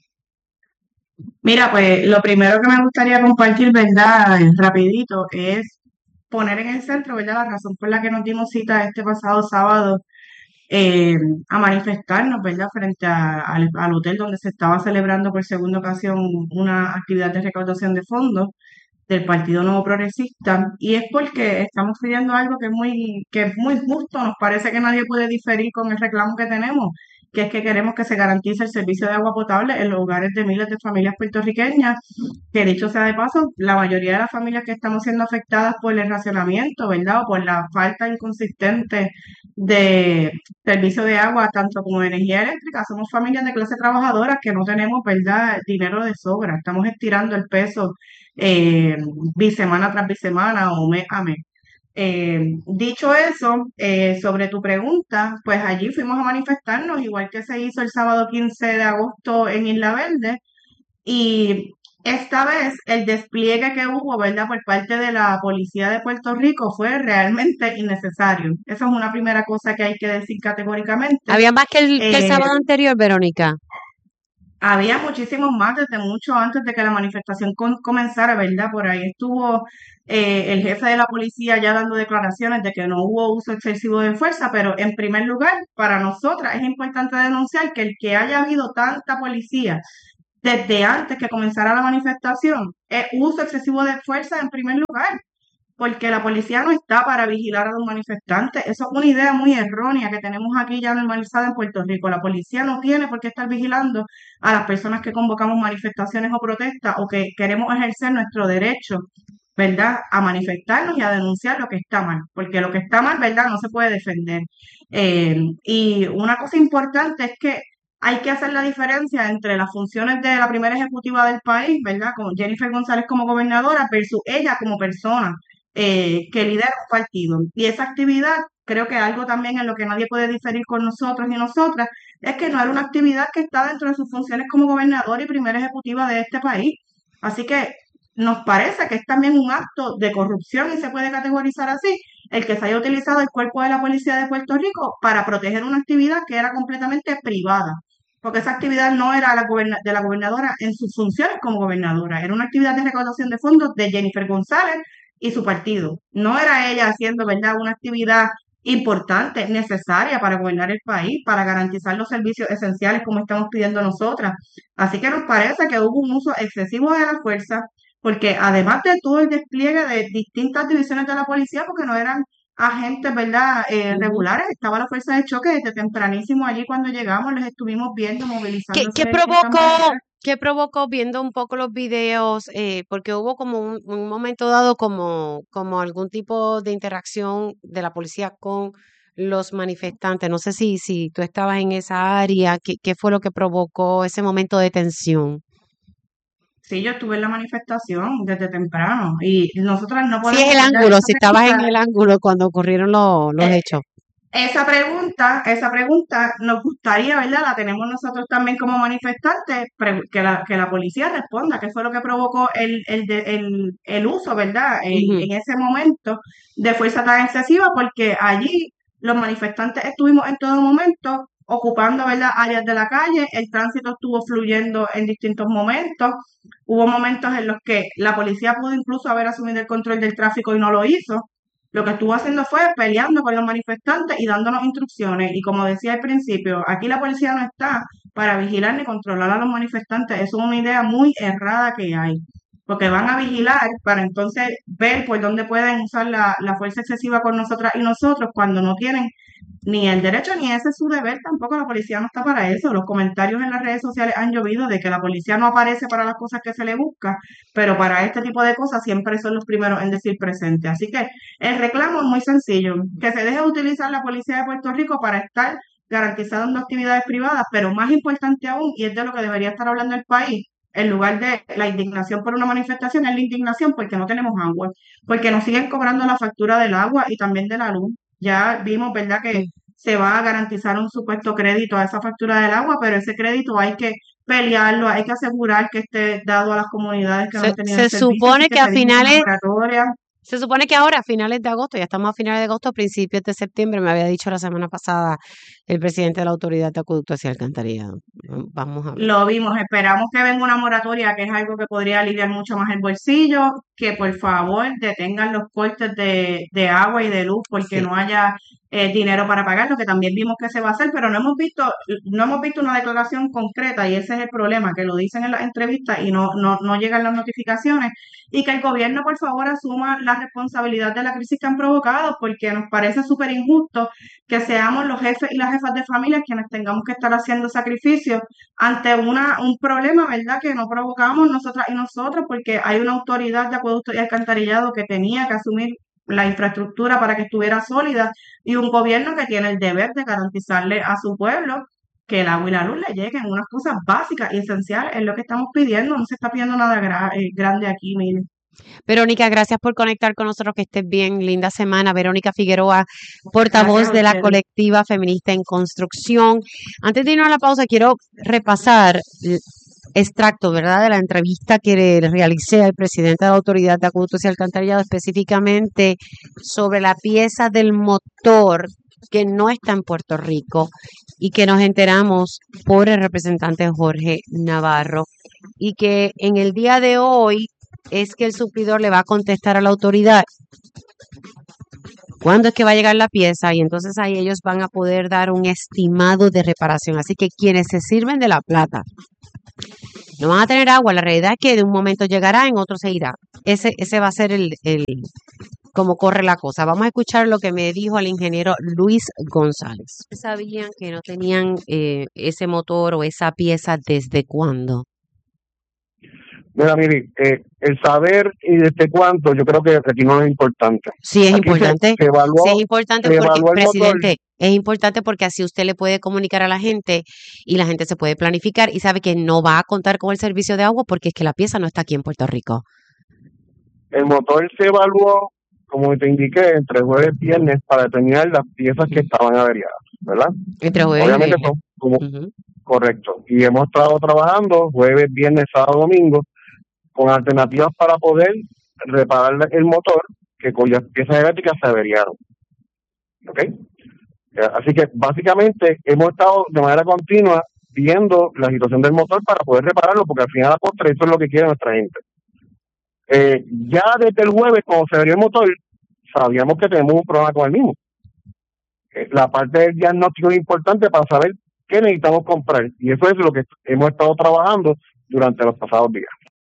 Mira, pues lo primero que me gustaría compartir, ¿verdad? Rapidito, es poner en el centro, ¿verdad? La razón por la que nos dimos cita este pasado sábado eh, a manifestarnos, ¿verdad? Frente a- al, al hotel donde se estaba celebrando por segunda ocasión una actividad de recaudación de fondos del Partido Nuevo Progresista, y es porque estamos pidiendo algo que es muy, que es muy justo. Nos parece que nadie puede diferir con el reclamo que tenemos, que es que queremos que se garantice el servicio de agua potable en los hogares de miles de familias puertorriqueñas, que dicho sea de paso, la mayoría de las familias que estamos siendo afectadas por el racionamiento, ¿verdad? O por la falta inconsistente de servicio de agua, tanto como de energía eléctrica, somos familias de clase trabajadora que no tenemos, ¿verdad?, dinero de sobra. Estamos estirando el peso eh, bisemana tras bisemana o mes a mes. Eh, dicho eso, eh, sobre tu pregunta, pues allí fuimos a manifestarnos, igual que se hizo el sábado quince de agosto en Isla Verde, y esta vez el despliegue que hubo, ¿verdad?, por parte de la Policía de Puerto Rico fue realmente innecesario. Esa es una primera cosa que hay que decir categóricamente. ¿Había más que el, que el Eh, sábado anterior, Verónica? Había muchísimos más desde mucho antes de que la manifestación con- comenzara, ¿verdad? Por ahí estuvo eh, el jefe de la policía ya dando declaraciones de que no hubo uso excesivo de fuerza, pero en primer lugar, para nosotras es importante denunciar que el que haya habido tanta policía desde antes que comenzara la manifestación es uso excesivo de fuerza en primer lugar, porque la policía no está para vigilar a los manifestantes. Eso es una idea muy errónea que tenemos aquí ya normalizada en Puerto Rico. La policía no tiene por qué estar vigilando a las personas que convocamos manifestaciones o protestas o que queremos ejercer nuestro derecho, ¿verdad?, a manifestarnos y a denunciar lo que está mal, porque lo que está mal, ¿verdad?, no se puede defender. Eh, y una cosa importante es que hay que hacer la diferencia entre las funciones de la primera ejecutiva del país, ¿verdad?, como Jennifer González como gobernadora, versus ella como persona eh, que lidera un partido. Y esa actividad, creo que algo también en lo que nadie puede diferir con nosotros y nosotras, es que no era una actividad que está dentro de sus funciones como gobernadora y primera ejecutiva de este país. Así que nos parece que es también un acto de corrupción y se puede categorizar así, el que se haya utilizado el cuerpo de la policía de Puerto Rico para proteger una actividad que era completamente privada, porque esa actividad no era la goberna- de la gobernadora en sus funciones como gobernadora, era una actividad de recaudación de fondos de Jennifer González y su partido. No era ella haciendo, ¿verdad?, una actividad importante, necesaria para gobernar el país, para garantizar los servicios esenciales como estamos pidiendo nosotras. Así que nos parece que hubo un uso excesivo de la fuerza, porque además de todo el despliegue de distintas divisiones de la policía, porque no eran agentes, ¿verdad?, eh, Ujú. regulares, estaba la fuerza de choque desde tempranísimo allí cuando llegamos, los estuvimos viendo ¿Qué, movilizándose qué de distintas provocó, maneras. qué provocó viendo un poco los videos? Eh, porque hubo como un, un momento dado como, como algún tipo de interacción de la policía con los manifestantes. No sé si, si tú estabas en esa área, ¿qué, qué fue lo que provocó ese momento de tensión? Sí, yo estuve en la manifestación desde temprano y nosotras no Sí, es podemos, el ¿verdad? ángulo, Esa si estabas en pregunta, el ángulo cuando ocurrieron los, los eh, hechos. esa pregunta, esa pregunta nos gustaría, ¿verdad? La tenemos nosotros también como manifestantes, pre- que la, que la policía responda qué fue lo que provocó el, el, de- el, el uso, ¿verdad? En, Ujú. en ese momento de fuerza tan excesiva, porque allí los manifestantes estuvimos en todo momento ocupando, ¿verdad?, áreas de la calle, el tránsito estuvo fluyendo en distintos momentos, hubo momentos en los que la policía pudo incluso haber asumido el control del tráfico y no lo hizo. Lo que estuvo haciendo fue peleando con los manifestantes y dándonos instrucciones. Y como decía al principio, aquí la policía no está para vigilar ni controlar a los manifestantes. Eso es una idea muy errada que hay. Porque van a vigilar para entonces ver por dónde pueden usar la, la fuerza excesiva con nosotras y nosotros cuando no tienen ni el derecho ni ese es su deber. Tampoco la policía no está para eso. Los comentarios en las redes sociales han llovido de que la policía no aparece para las cosas que se le busca, pero para este tipo de cosas siempre son los primeros en decir presente. Así que el reclamo es muy sencillo, que se deje de utilizar la policía de Puerto Rico para estar garantizando actividades privadas, pero más importante aún, y es de lo que debería estar hablando el país, en lugar de la indignación por una manifestación, es la indignación porque no tenemos agua, porque nos siguen cobrando la factura del agua y también de la luz. Ya vimos, ¿verdad?, que Sí. se va a garantizar un supuesto crédito a esa factura del agua, pero ese crédito hay que pelearlo, hay que asegurar que esté dado a las comunidades que no Se, han tenido se el servicio, así supone que que a pedimos una finales, moratoria. se supone que ahora, a finales de agosto, ya estamos a finales de agosto, principios de septiembre, me había dicho la semana pasada el presidente de la Autoridad de Acueductos y Alcantarillado. Vamos a ver. Lo vimos, esperamos que venga una moratoria, que es algo que podría aliviar mucho más el bolsillo, que por favor detengan los cortes de, de agua y de luz porque Sí. no haya eh, dinero para pagarlo, que también vimos que se va a hacer, pero no hemos visto, no hemos visto una declaración concreta y ese es el problema, que lo dicen en las entrevistas y no, no, no llegan las notificaciones, y que el gobierno por favor asuma la responsabilidad de la crisis que han provocado, porque nos parece súper injusto que seamos los jefes y las jefas de familia quienes tengamos que estar haciendo sacrificios ante una, un problema, ¿verdad?, que no provocamos nosotras y nosotros, porque hay una autoridad de acueducto y alcantarillado que tenía que asumir la infraestructura para que estuviera sólida y un gobierno que tiene el deber de garantizarle a su pueblo que el agua y la luz le lleguen, unas cosas básicas y esenciales, es lo que estamos pidiendo, no se está pidiendo nada gra- eh, grande aquí, mire. Verónica, gracias por conectar con nosotros, que estés bien, linda semana. Verónica Figueroa, portavoz Gracias a de la ustedes. colectiva feminista en construcción. Antes de irnos a la pausa, quiero repasar extracto, ¿verdad?, de la entrevista que le realicé al presidente de la Autoridad de Acueductos y Alcantarillado, específicamente sobre la pieza del motor que no está en Puerto Rico y que nos enteramos por el representante Jorge Navarro, y que en el día de hoy es que el suplidor le va a contestar a la autoridad cuándo es que va a llegar la pieza, y entonces ahí ellos van a poder dar un estimado de reparación. Así que quienes se sirven de la plata no van a tener agua. La realidad es que de un momento llegará, en otro se irá. Ese, ese va a ser el, el cómo corre la cosa. Vamos a escuchar lo que me dijo el ingeniero Luis González. ¿Sabían que no tenían eh, ese motor o esa pieza desde cuándo? Mira, mire, eh, el saber y desde cuánto, yo creo que aquí no es importante. Sí, es Aquí importante. Se, se evaluó, sí, es importante se porque, evaluó el presidente, motor. es importante porque así usted le puede comunicar a la gente y la gente se puede planificar y sabe que no va a contar con el servicio de agua porque es que la pieza no está aquí en Puerto Rico. El motor se evaluó, como te indiqué, entre jueves y viernes para determinar las piezas que estaban averiadas, ¿verdad? Entre jueves y Obviamente viernes. son como, Ujú. correcto. Y hemos estado trabajando jueves, viernes, sábado, domingo, con alternativas para poder reparar el motor que cuyas piezas eléctricas se averiaron. ¿Ok? Eh, Así que básicamente hemos estado de manera continua viendo la situación del motor para poder repararlo, porque al final de la postre eso es lo que quiere nuestra gente. Eh, ya desde el jueves, cuando se averió el motor, sabíamos que tenemos un problema con el mismo. Eh, la parte del diagnóstico es importante para saber qué necesitamos comprar, y eso es lo que hemos estado trabajando durante los pasados días.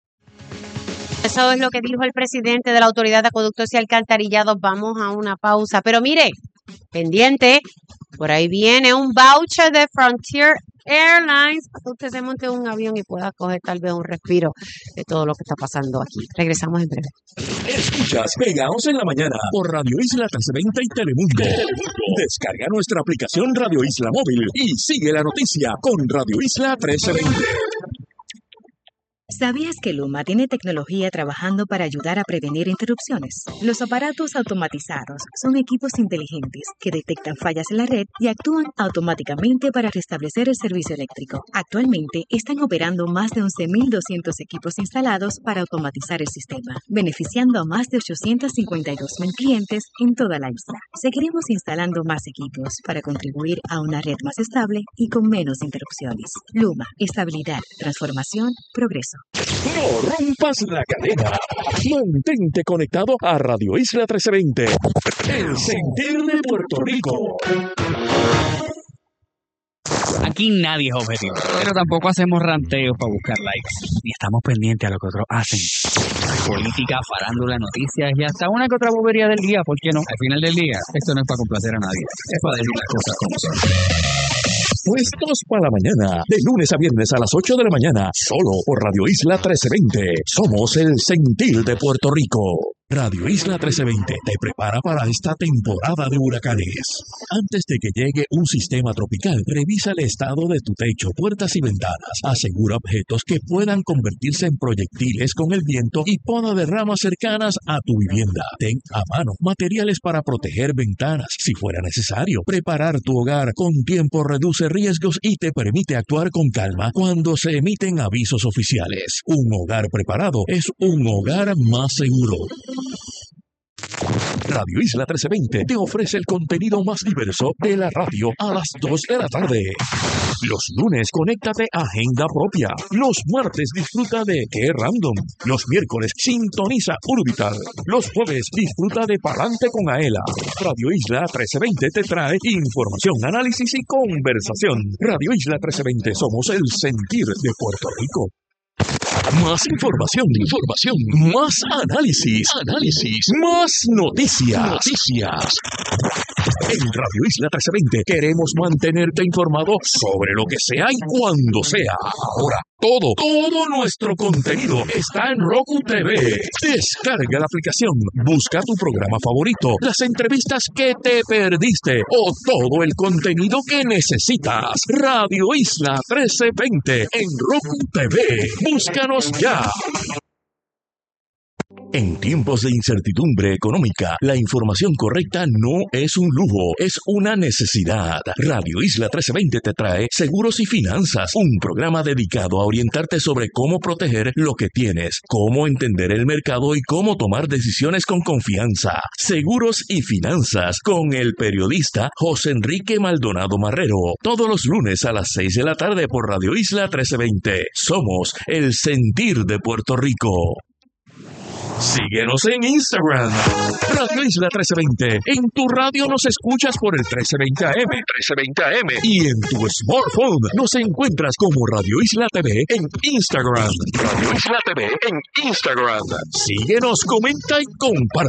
Eso es lo que dijo el presidente de la Autoridad de Acueductos y Alcantarillados. Vamos a una pausa. Pero mire, pendiente, por ahí viene un voucher de Frontier Airlines para que usted se monte en un avión y pueda coger tal vez un respiro de todo lo que está pasando aquí. Regresamos en breve. Escuchas Pegaos en la Mañana por Radio Isla trescientos veinte y Telemundo. Descarga nuestra aplicación Radio Isla Móvil y sigue la noticia con Radio Isla trescientos veinte. ¿Sabías que Luma tiene tecnología trabajando para ayudar a prevenir interrupciones? Los aparatos automatizados son equipos inteligentes que detectan fallas en la red y actúan automáticamente para restablecer el servicio eléctrico. Actualmente están operando más de once mil doscientos equipos instalados para automatizar el sistema, beneficiando a más de ochocientos cincuenta y dos mil clientes en toda la isla. Seguiremos instalando más equipos para contribuir a una red más estable y con menos interrupciones. Luma, estabilidad, transformación, progreso. No rompas la cadena. Mantente conectado a Radio Isla trescientos veinte. El sentir de Puerto Rico. Aquí nadie es objetivo, pero tampoco hacemos ranteos para buscar likes. Ni estamos pendientes a lo que otros hacen. Política, farándula, noticias y hasta una que otra bobería del día, ¿por qué no? Al final del día, esto no es para complacer a nadie, es para decir las cosas como son. Puestos para la mañana, de lunes a viernes a las ocho de la mañana, solo por Radio Isla trescientos veinte. Somos el sentir de Puerto Rico. Radio Isla trescientos veinte te prepara para esta temporada de huracanes. Antes de que llegue un sistema tropical, revisa el estado de tu techo, puertas y ventanas. Asegura objetos que puedan convertirse en proyectiles con el viento y poda de ramas cercanas a tu vivienda. Ten a mano materiales para proteger ventanas. Si fuera necesario, preparar tu hogar con tiempo reduce riesgos y te permite actuar con calma cuando se emiten avisos oficiales. Un hogar preparado es un hogar más seguro. Radio Isla trescientos veinte te ofrece el contenido más diverso de la radio a las dos de la tarde. Los lunes, conéctate a Agenda Propia. Los martes, disfruta de Qué Random. Los miércoles, sintoniza Urbital. Los jueves, disfruta de Palante con Aela. Radio Isla trescientos veinte te trae información, análisis y conversación. Radio Isla trescientos veinte, somos el sentir de Puerto Rico. Más información, información, más análisis, análisis, más noticias, noticias. En Radio Isla trescientos veinte queremos mantenerte informado sobre lo que sea y cuando sea. Ahora, todo, todo nuestro contenido está en Roku T V. Descarga la aplicación, busca tu programa favorito, las entrevistas que te perdiste o todo el contenido que necesitas. Radio Isla trescientos veinte en Roku T V. Búscanos ya. En tiempos de incertidumbre económica, la información correcta no es un lujo, es una necesidad. Radio Isla trece veinte te trae Seguros y Finanzas, un programa dedicado a orientarte sobre cómo proteger lo que tienes, cómo entender el mercado y cómo tomar decisiones con confianza. Seguros y Finanzas con el periodista José Enrique Maldonado Marrero, todos los lunes a las seis de la tarde por Radio Isla trece veinte. Somos el sentir de Puerto Rico. Síguenos en Instagram, Radio Isla trece veinte. En tu radio nos escuchas por el trece veinte A M, trece veinte A M. Y en tu smartphone nos encuentras como Radio Isla T V en Instagram. Radio Isla T V en Instagram. Síguenos, comenta y comparte.